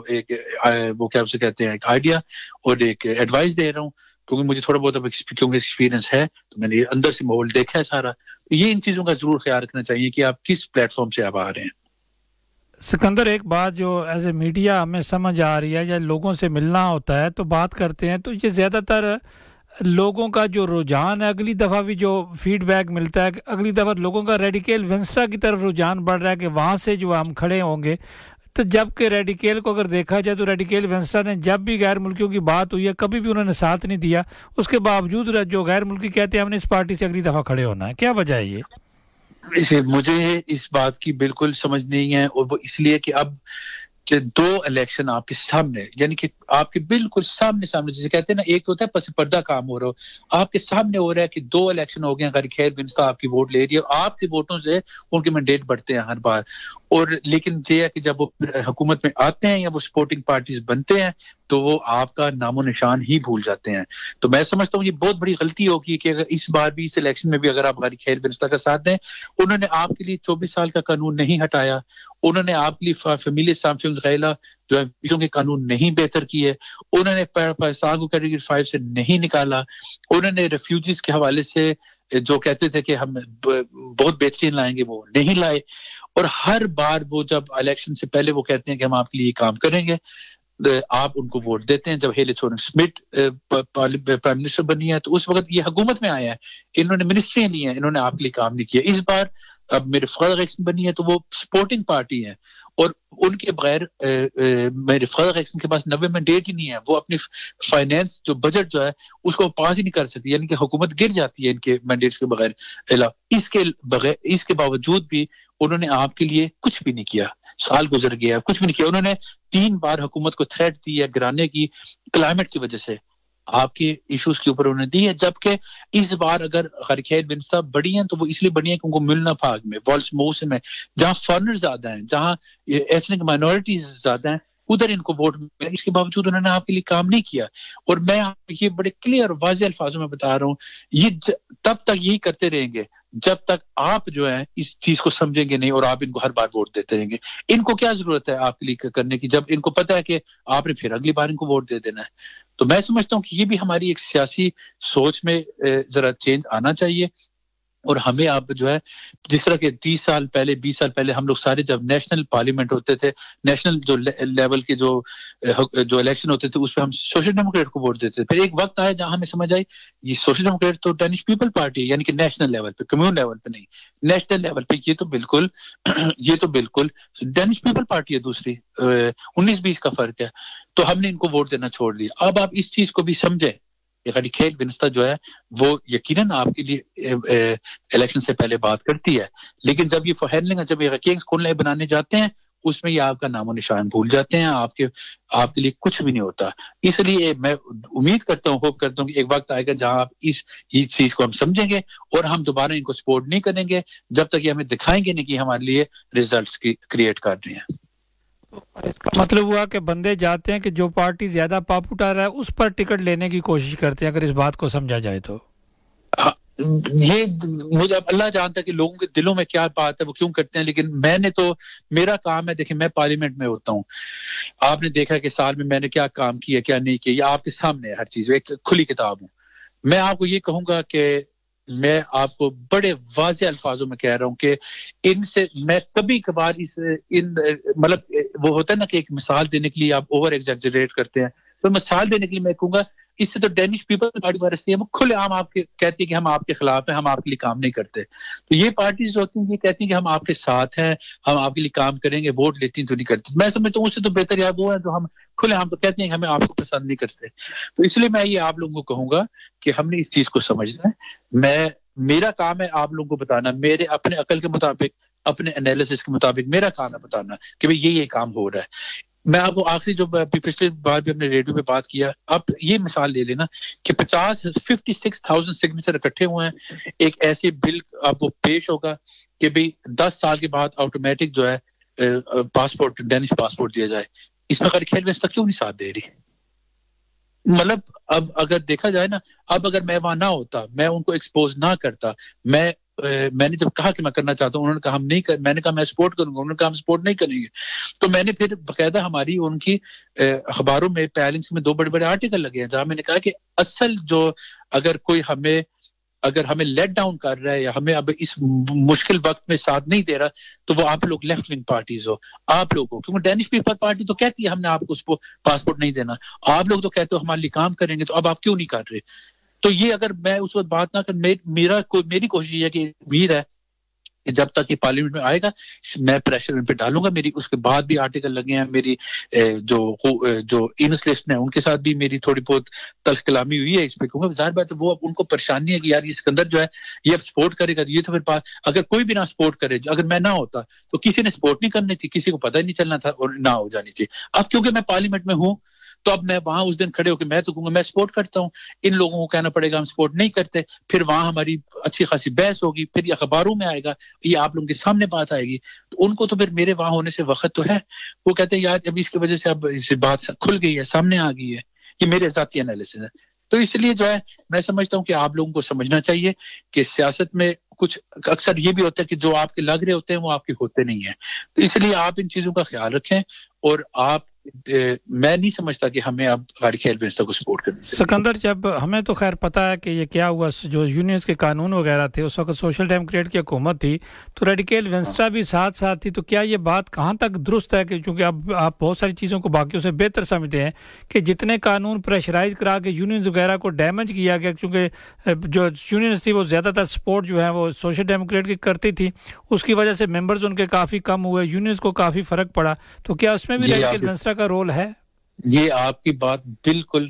वो क्या उसे कहते हैं एक आइडिया और एक एडवाइस दे रहा हूँ क्योंकि मुझे थोड़ा बहुत अब क्योंकि एक्सपीरियंस है तो मैंने अंदर से माहौल देखा है सारा तो ये इन चीजों का जरूर ख्याल रखना चाहिए कि आप किस प्लेटफॉर्म से आप आ रहे हैं सिकंदर एक बात जो एज ए मीडिया हमें समझ आ रही है या लोगों से मिलना होता है तो बात करते हैं तो ये ज़्यादातर लोगों का जो रुझान है अगली दफ़ा भी जो फीडबैक मिलता है अगली दफ़ा लोगों का रेडिकल वेंस्ट्रा की तरफ रुझान बढ़ रहा है कि वहाँ से जो हम खड़े होंगे तो जबकि रेडिकल को अगर देखा जाए तो रेडिकल वेंस्ट्रा ने जब भी गैर मुल्कियों की बात हुई है कभी भी उन्होंने साथ नहीं दिया उसके बावजूद जो गैर मुल्की कहते हैं हमने इस पार्टी से अगली दफ़ा खड़े होना है क्या वजह है ये मुझे इस बात की बिल्कुल समझ नहीं है और वो इसलिए कि अब दो इलेक्शन आपके सामने यानी कि आपके बिल्कुल सामने जैसे कहते हैं ना एक होता है पस पर्दा काम हो रहा हो आपके सामने हो रहा है कि दो इलेक्शन हो गए खैर बिन्स्ता आपकी वोट ले रही है आपके वोटों से उनके मैंडेट बढ़ते हैं हर बार और लेकिन ये है कि जब वो हुकूमत में आते हैं या वो सपोर्टिंग पार्टीज बनते हैं तो वो आपका नामो निशान ही भूल जाते हैं तो मैं समझता हूँ ये बहुत बड़ी गलती होगी कि अगर इस बार भी इस इलेक्शन में भी अगर आप खैर बिन्स्ता का साथ दें उन्होंने आपके लिए 24 साल का कानून नहीं हटाया उन्होंने आपके लिए फैमिली गैला जो है विषयों के कानून नहीं बेहतर किए उन्होंने पाकिस्तान को कैटेगरी 5 से नहीं निकाला उन्होंने रेफ्यूजीज के हवाले से जो कहते थे कि हम बहुत बेहतरीन लाएंगे वो नहीं लाए और हर बार वो जब इलेक्शन से पहले वो कहते हैं कि हम आपके लिए काम करेंगे आप उनको वोट देते हैं जब हेले थोरेन-स्मिथ प्राइम मिनिस्टर बनी है तो उस वक्त ये हुकूमत में आया है इन्होंने मिनिस्ट्री ली है इन्होंने आपके लिए काम नहीं किया इस बार اب میرے فخر الیکشن بنی ہے تو وہ سپورٹنگ پارٹی ہیں اور ان کے بغیر میرے فخر الیکشن کے پاس 90 مینڈیٹ ہی نہیں ہے, وہ اپنی فائنینس جو بجٹ جو ہے اس کو پاس ہی نہیں کر سکتی, یعنی کہ حکومت گر جاتی ہے ان کے مینڈیٹس کے بغیر. اس کے باوجود بھی انہوں نے آپ کے لیے کچھ بھی نہیں کیا, سال گزر گیا کچھ بھی نہیں کیا. انہوں نے 3 بار حکومت کو تھریٹ دی ہے گرانے کی کلائمیٹ کی وجہ سے, آپ کے ایشوز کے اوپر انہوں نے دی ہے, جبکہ اس بار اگر خرخیل ونسٹا بڑی ہیں تو وہ اس لیے بڑی ہیں کہ ان کو ملنا پھاگ میں والس موسم میں جہاں فارنر زیادہ ہیں, جہاں ایتھنک مائنورٹیز زیادہ ہیں, ادھر ان کو ووٹ ملا. اس کے باوجود انہوں نے آپ کے لیے کام نہیں کیا. اور میں یہ بڑے کلیئر واضح الفاظوں میں بتا رہا ہوں, یہ تب تک یہی کرتے رہیں گے جب تک آپ جو ہے اس چیز کو سمجھیں گے نہیں اور آپ ان کو ہر بار ووٹ دیتے رہیں گے. ان کو کیا ضرورت ہے آپ کے لیے کرنے کی جب ان کو پتہ ہے کہ آپ نے پھر اگلی بار ان کو ووٹ دے دینا ہے. تو میں سمجھتا ہوں کہ یہ بھی ہماری ایک سیاسی سوچ میں ذرا چینج آنا چاہیے. اور ہمیں آپ جو ہے جس طرح کے 30 سال پہلے 20 سال پہلے ہم لوگ سارے جب نیشنل پارلیمنٹ ہوتے تھے, نیشنل جو لیول کے جو الیکشن ہوتے تھے اس پہ ہم سوشل ڈیموکریٹ کو ووٹ دیتے تھے. پھر ایک وقت آیا جہاں ہمیں سمجھ آئی یہ سوشل ڈیموکریٹ تو ڈینش پیپل پارٹی ہے, یعنی کہ نیشنل لیول پہ, کمیون لیول پہ نہیں, نیشنل لیول پہ یہ تو بالکل ڈینش پیپل پارٹی ہے. دوسری 19-20 کا فرق ہے. تو ہم نے ان کو ووٹ دینا چھوڑ دیا. اب آپ اس چیز کو بھی سمجھیں, خرخیل ونسٹا جو ہے وہ یقیناً آپ کے لیے الیکشن سے پہلے بات کرتی ہے, لیکن جب یہ ہینڈلنگ جب یہ کنگز کھولنے بنانے جاتے ہیں اس میں یہ آپ کا نام و نشان بھول جاتے ہیں, آپ کے لیے کچھ بھی نہیں ہوتا. اس لیے میں امید کرتا ہوں, ہوپ کرتا ہوں کہ ایک وقت آئے گا جہاں آپ اس چیز کو ہم سمجھیں گے اور ہم دوبارہ ان کو سپورٹ نہیں کریں گے جب تک یہ ہمیں دکھائیں گے نہیں کہ ہمارے لیے ریزلٹس کریٹ کر رہے ہیں. اس کا مطلب ہوا کہ بندے جاتے ہیں کہ جو پارٹی زیادہ پاپولر ہے اس پر ٹکٹ لینے کی کوشش کرتے ہیں, اگر اس بات کو سمجھا جائے تو. یہ مجھے اب اللہ جانتا ہے کہ لوگوں کے دلوں میں کیا بات ہے, وہ کیوں کرتے ہیں, لیکن میں نے تو میرا کام ہے, دیکھیں میں پارلیمنٹ میں ہوتا ہوں, آپ نے دیکھا کہ سال میں میں نے کیا کام کیا کیا نہیں کیا, یہ آپ کے سامنے ہے ہر چیز, ایک کھلی کتاب ہوں. میں آپ کو یہ کہوں گا کہ میں آپ کو بڑے واضح الفاظوں میں کہہ رہا ہوں کہ ان سے میں کبھی کبھار مطلب وہ ہوتا ہے نا کہ ایک مثال دینے کے لیے آپ اوور ایگزیجریٹ کرتے ہیں, تو مثال دینے کے لیے میں کہوں گا اس سے تو ڈینش پیپل پارٹی وارستی ہے, وہ کھلے عام آپ کے کہتی ہے کہ ہم آپ کے خلاف ہیں, ہم آپ کے لیے کام نہیں کرتے. تو یہ پارٹیز جو ہوتی ہیں یہ کہتی ہیں کہ ہم آپ کے ساتھ ہیں, ہم آپ کے لیے کام کریں گے, ووٹ لیتی ہیں تو نہیں کرتی. میں سمجھتا ہوں اس سے تو بہتر ہے وہ ہے جو ہم کھلے عام تو کہتے ہیں کہ ہمیں آپ کو پسند نہیں کرتے. تو اس لیے میں یہ آپ لوگوں کو کہوں گا کہ ہم نے اس چیز کو سمجھنا ہے. میرا کام ہے آپ لوگوں کو بتانا, میرے اپنے عقل کے مطابق, اپنے انالیسس کے مطابق میرا کام ہے بتانا کہ بھئی یہ کام ہو رہا ہے. میں آپ کو آخری جو پچھلی بار بھی اپنے ریڈیو پہ بات کیا, اب یہ مثال لے لینا کہ 56,000 سگنیچر اکٹھے ہوئے ہیں, ایک ایسے بل آپ کو پیش ہوگا کہ بھئی 10 سال کے بعد آٹومیٹک جو ہے پاسپورٹ, ڈینش پاسپورٹ دیا جائے. اس میں خرخیل ونسٹا کیوں نہیں ساتھ دے رہی؟ مطلب اب اگر دیکھا جائے نا, اب اگر میں وہاں نہ ہوتا, میں ان کو ایکسپوز نہ کرتا, میں نے جب کہا کہ میں کرنا چاہتا ہوں, انہوں نے کہا ہم نہیں میں نے کہا میں سپورٹ کروں گا, انہوں نے کہا ہم سپورٹ نہیں کریں گے. تو میں نے پھر باقاعدہ ہماری ان کی اخباروں میں پیلنگس میں 2 بڑے بڑے آرٹیکل لگے ہیں جہاں میں نے کہا کہ اصل جو اگر کوئی ہمیں لیٹ ڈاؤن کر رہا ہے یا ہمیں اب اس مشکل وقت میں ساتھ نہیں دے رہا, تو وہ آپ لوگ لیفٹ ونگ پارٹیز ہو, آپ لوگوں, کیونکہ ڈینش پیپل پارٹی تو کہتی ہے ہم نے آپ کو اس کو پاسپورٹ نہیں دینا, آپ لوگ تو کہتے ہو ہمارے لیے کام کریں گے, تو اب آپ کیوں نہیں کر رہے؟ تو یہ اگر میں اس وقت بات نہ کر, میری کوشش یہ ہے کہ امید ہے کہ جب تک یہ پارلیمنٹ میں آئے گا میں پریشر ان پہ ڈالوں گا. میری اس کے بعد بھی آرٹیکل لگے ہیں, میری جو انسلیشن ہے ان کے ساتھ بھی میری تھوڑی بہت تلخ کلامی ہوئی ہے اس پہ, کیونکہ ظاہر بات ہے وہ اب ان کو پریشانی ہے کہ یار یہ سکندر جو ہے یہ اب سپورٹ کرے گا, یہ تو پھر بات, اگر کوئی بھی نہ سپورٹ کرے, اگر میں نہ ہوتا تو کسی نے سپورٹ نہیں کرنی تھی, کسی کو پتہ ہی نہیں چلنا تھا اور نہ ہو جانی تھی. اب کیونکہ میں پارلیمنٹ میں ہوں تو اب میں وہاں اس دن کھڑے ہو کے میں تو کہوں گا میں سپورٹ کرتا ہوں, ان لوگوں کو کہنا پڑے گا ہم سپورٹ نہیں کرتے, پھر وہاں ہماری اچھی خاصی بحث ہوگی, پھر یہ اخباروں میں آئے گا, یہ آپ لوگوں کے سامنے بات آئے گی, تو ان کو تو پھر میرے وہاں ہونے سے وقت تو ہے, وہ کہتے ہیں یار اب اس کی وجہ سے اب اس بات کھل گئی ہے, سامنے آ گئی ہے, یہ میرے ذاتی انالیسس ہے. تو اس لیے جو ہے میں سمجھتا ہوں کہ آپ لوگوں کو سمجھنا چاہیے کہ سیاست میں کچھ اکثر یہ بھی ہوتا ہے کہ جو آپ کے لگ رہے ہوتے ہیں وہ آپ کے ہوتے نہیں ہیں. تو اس لیے آپ ان چیزوں کا خیال رکھیں اور آپ मैं नहीं समझता कि हमें अब गाड़ी खेल व्यवस्था को सपोर्ट करना चाहिए। सिकंदर, जब हमें तो खैर पता है कि ये क्या हुआ, जो यूनियंस के कानून वगैरह थे उस वक्त सोशल डेमोक्रेट की हुकूमत थी, तो रेडिकल वेंस्ट्रा भी साथ साथ थी, तो क्या ये बात कहाँ तक दुरुस्त है कि चूँकि अब आप बहुत सारी चीज़ों को बाकियों से बेहतर समझते हैं कि जितने कानून प्रेशराइज करा के यूनियंस वगैरह को डैमेज किया गया, क्योंकि जो यूनियंस थी वो ज़्यादातर सपोर्ट जो है वो सोशल डेमोक्रेट की करती थी, उसकी वजह से मेंबर्स उनके काफ़ी कम हुए, यूनियंस को काफ़ी फ़र्क पड़ा, तो क्या उसमें भी रेडिकल वेंस्ट्रा का रोल है? ये आपकी बात बिल्कुल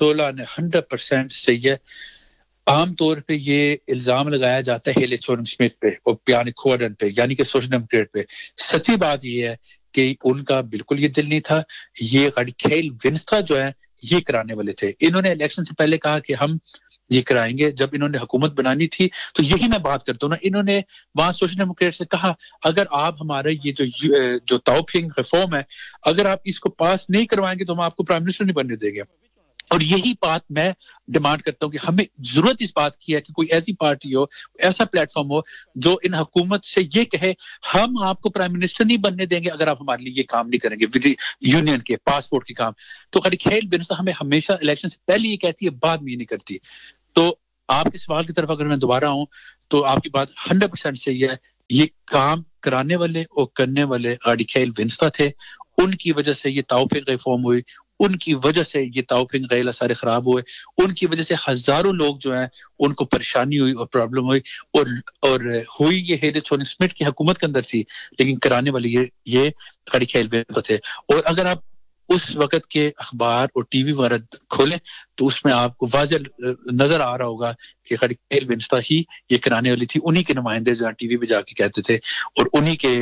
100% सही है। आम तौर पे ये इल्जाम लगाया जाता है हेले चोरम स्मिथ पे और पियानी खोर्डन पे, यानी कि सोशल डेमोक्रेट पे। सच्ची बात ये है कि उनका बिल्कुल ये दिल नहीं था। ये गाड़ी विंस्ट्रा जो है ये कराने वाले थे। इन्होंने इलेक्शन से पहले कहा कि हम ये कराएंगे। जब इन्होंने हुकूमत बनानी थी तो यही मैं बात करता हूँ ना, इन्होंने वहां सोशल डेमोक्रेट से कहा अगर आप हमारे ये जो ताओपिंग रिफॉर्म है, अगर आप इसको पास नहीं करवाएंगे तो हम आपको प्राइम मिनिस्टर नहीं बनने देंगे। और यही बात मैं डिमांड करता हूँ कि हमें जरूरत इस बात की है कि कोई ऐसी पार्टी हो, ऐसा प्लेटफॉर्म हो जो इन हुकूमत से ये कहे हम आपको प्राइम मिनिस्टर नहीं बनने देंगे अगर आप हमारे लिए ये काम नहीं करेंगे, यूनियन के पासपोर्ट के काम। तो खेल बिन्स हमें हमेशा इलेक्शन से पहले ये कहती है, बाद में ये नहीं करती। तो आपके सवाल की तरफ अगर मैं दोबारा आऊं तो आपकी बात 100% सही है। ये काम कराने वाले और करने वाले खेल विंस्टा थे, उनकी वजह से ये ताओपिंग रिफॉर्म हुई, उनकी वजह से ये ताओपिंग गैला सारे खराब हुए, उनकी वजह से हजारों लोग जो हैं उनको परेशानी हुई और प्रॉब्लम हुई। और हुई ये हेले चोरम स्मिथ की हुकूमत के अंदर थी, लेकिन कराने वाले ये खेल विंस्टा थे। और अगर आप उस वक्त के अखबार और टीवी वगैरह खोलें तो उसमें आपको वाज़ेह नजर आ रहा होगा कि खेल विंस्टा ही ये कराने वाली थी। उन्हीं के नुमाइंदे जो टीवी पे जाके कहते थे और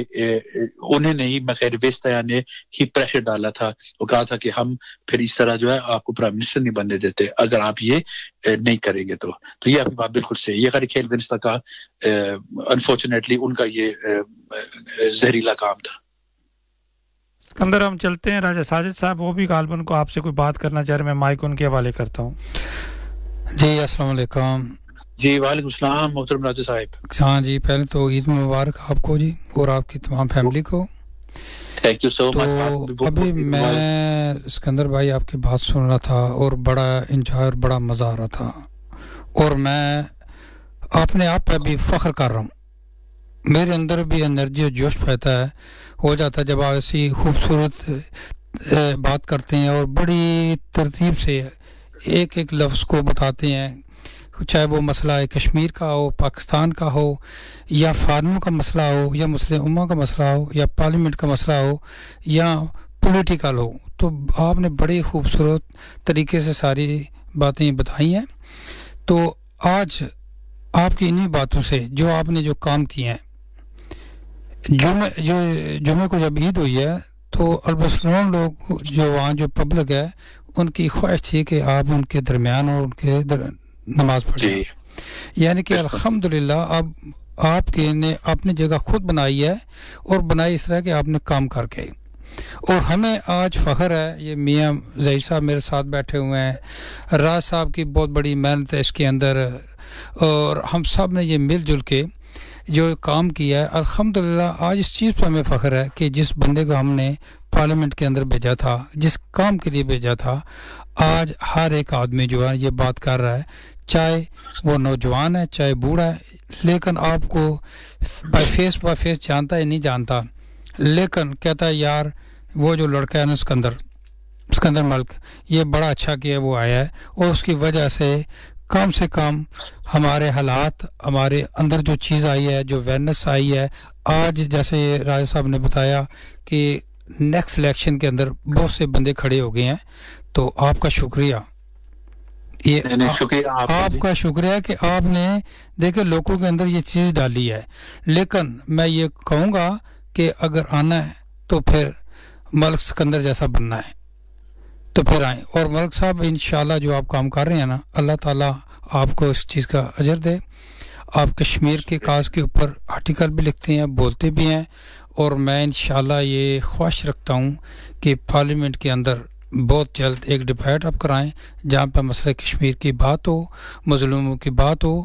उन्होंने ही खेल विंस्टा ने ही प्रेशर डाला था और कहा था कि हम फिर इस तरह जो है आपको प्राइम मिनिस्टर नहीं बनने देते अगर आप ये नहीं करेंगे। तो ये आपकी बात बिल्कुल सही। ये खेल विंस्टा का अनफॉर्चुनेटली उनका ये जहरीला काम था। सिकंदर, हम चलते हैं राजा साजिद साहब, वो भी गालबन को आपसे कोई बात करना चाह रहे, मैं माइक उनके हवाले करता हूँ। जी अस्सलाम वालेकुम। जी वालेकुम सलाम मोहतरम राजा साहब। हाँ जी, पहले तो ईद मुबारक आपको जी और आपकी तमाम फैमिली को। Thank you so much. तो अभी मैं सिकंदर भाई आपकी बात सुन रहा था और बड़ा इंजॉय और बड़ा मज़ा आ रहा था, और मैं अपने आप पे भी फ़ख्र कर रहा हूँ। मेरे अंदर भी एनर्जी और जोश पैदा हो जाता है जब आप ऐसी खूबसूरत बात करते हैं और बड़ी तरतीब से एक एक लफ्ज़ को बताते हैं, चाहे वो मसला है कश्मीर का हो, पाकिस्तान का हो, या फार्मों का मसला हो, या मुस्लिम उम्मा का मसला हो, या पार्लियामेंट का मसला हो, या पॉलिटिकल हो। तो आपने बड़ी खूबसूरत तरीके से सारी बातें बताई हैं। तो आज आपकी इन्हीं बातों से जो आपने जो काम किए हैं, जुमे को जब ईद हुई है तो अलबसलोन लोग जो वहाँ जो पब्लिक है उनकी ख्वाहिश थी कि आप उनके दरमियान और उनके नमाज पढ़ें, यानी कि अल्हम्दुलिल्लाह अब आपके ने अपनी जगह खुद बनाई है और बनाई इस तरह के आपने काम करके। और हमें आज फ़ख्र है, ये मियाँ ज़हीर साहब मेरे साथ बैठे हुए हैं, राज साहब की बहुत बड़ी मेहनत है इसके अंदर, और हम सब ने ये मिलजुल के जो काम किया है अल्हम्दुलिल्लाह। आज इस चीज़ पर हमें फ़ख्र है कि जिस बंदे को हमने पार्लियामेंट के अंदर भेजा था, जिस काम के लिए भेजा था, आज हर एक आदमी जो है ये बात कर रहा है, चाहे वो नौजवान है चाहे बूढ़ा है, लेकिन आपको बाय फेस जानता है नहीं जानता, लेकिन कहता है यार वो जो लड़का है ना सिकंदर मलिक, ये बड़ा अच्छा किया वो आया है, और उसकी वजह से कम हमारे हालात, हमारे अंदर जो चीज़ आई है, जो अवेयरनेस आई है, आज जैसे राजा साहब ने बताया कि नेक्स्ट इलेक्शन के अंदर बहुत से बंदे खड़े हो गए हैं। तो आपका शुक्रिया, ये आपका शुक्रिया कि आपने देखे लोगों के अंदर ये चीज़ डाली है। लेकिन मैं ये कहूँगा कि अगर आना है तो फिर मलिक सिकंदर जैसा बनना है तो फिर आए। और मलिक साहब इंशाल्लाह जो आप काम कर रहे हैं ना, अल्लाह ताला आपको इस चीज़ का अजर दे। आप कश्मीर के काज के ऊपर आर्टिकल भी लिखते हैं, बोलते भी हैं, और मैं इंशाल्लाह ये ख्वाहिश रखता हूँ कि पार्लियामेंट के अंदर बहुत जल्द एक डिबेट आप कराएं जहाँ पर मसला कश्मीर की बात हो, मज़लूमों की बात हो,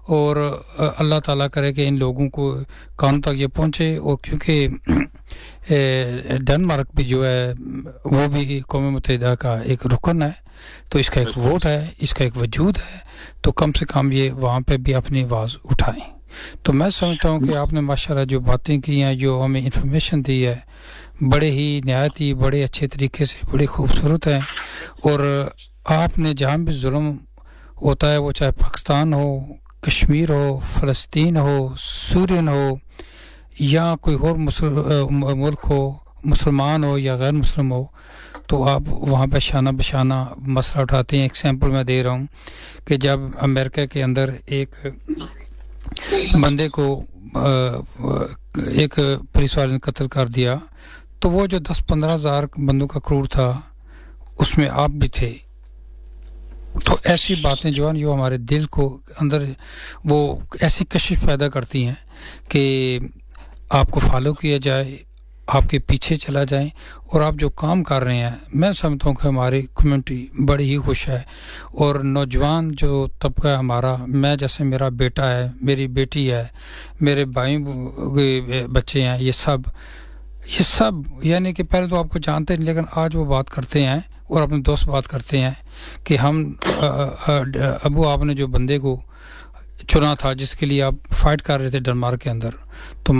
اور اللہ ताला करे कि इन लोगों को कानों तक ये पहुँचे और क्योंकि डेनमार्क भी जो है वो भी कौम मुत्तहिदा का एक रुकन है तो इसका एक वोट है इसका एक वजूद है तो कम से कम ये वहाँ पे भी अपनी आवाज़ उठाएं तो मैं समझता हूँ कि आपने माशाल्लाह जो बातें की हैं जो हमें इंफॉर्मेशन दी है बड़े ही नहायत ही बड़े अच्छे तरीके से बड़ी खूबसूरत है और आपने जहाँ भी जुल्म होता है वो चाहे पाकिस्तान हो कश्मीर हो फ़लस्तीन हो सूरियन हो या कोई और मुल्क हो मुसलमान हो या गैर मुस्लिम हो तो आप वहाँ पे शाना बशाना मसला उठाते हैं एग्जांपल मैं दे रहा हूँ कि जब अमेरिका के अंदर एक बंदे को एक पुलिस वाले ने कत्ल कर दिया तो वो जो 10-15 हज़ार बंदों का क्रूर था उसमें आप भी थे तो ऐसी बातें जो है जो हमारे दिल को अंदर वो ऐसी कशिश पैदा करती हैं कि आपको फॉलो किया जाए आपके पीछे चला जाए और आप जो काम कर रहे हैं मैं समझता हूँ कि हमारी कम्युनिटी बड़ी ही खुश है और नौजवान जो तबका है हमारा मैं जैसे मेरा बेटा है मेरी बेटी है मेरे भाई बच्चे हैं ये सब यानी कि पहले तो आपको जानते नहीं लेकिन आज वो बात करते हैं और अपने दोस्त बात करते हैं कि हम अबू आपने जो बंदे को चुना था जिसके लिए आप फाइट कर रहे थे डेनमार्क के अंदर तो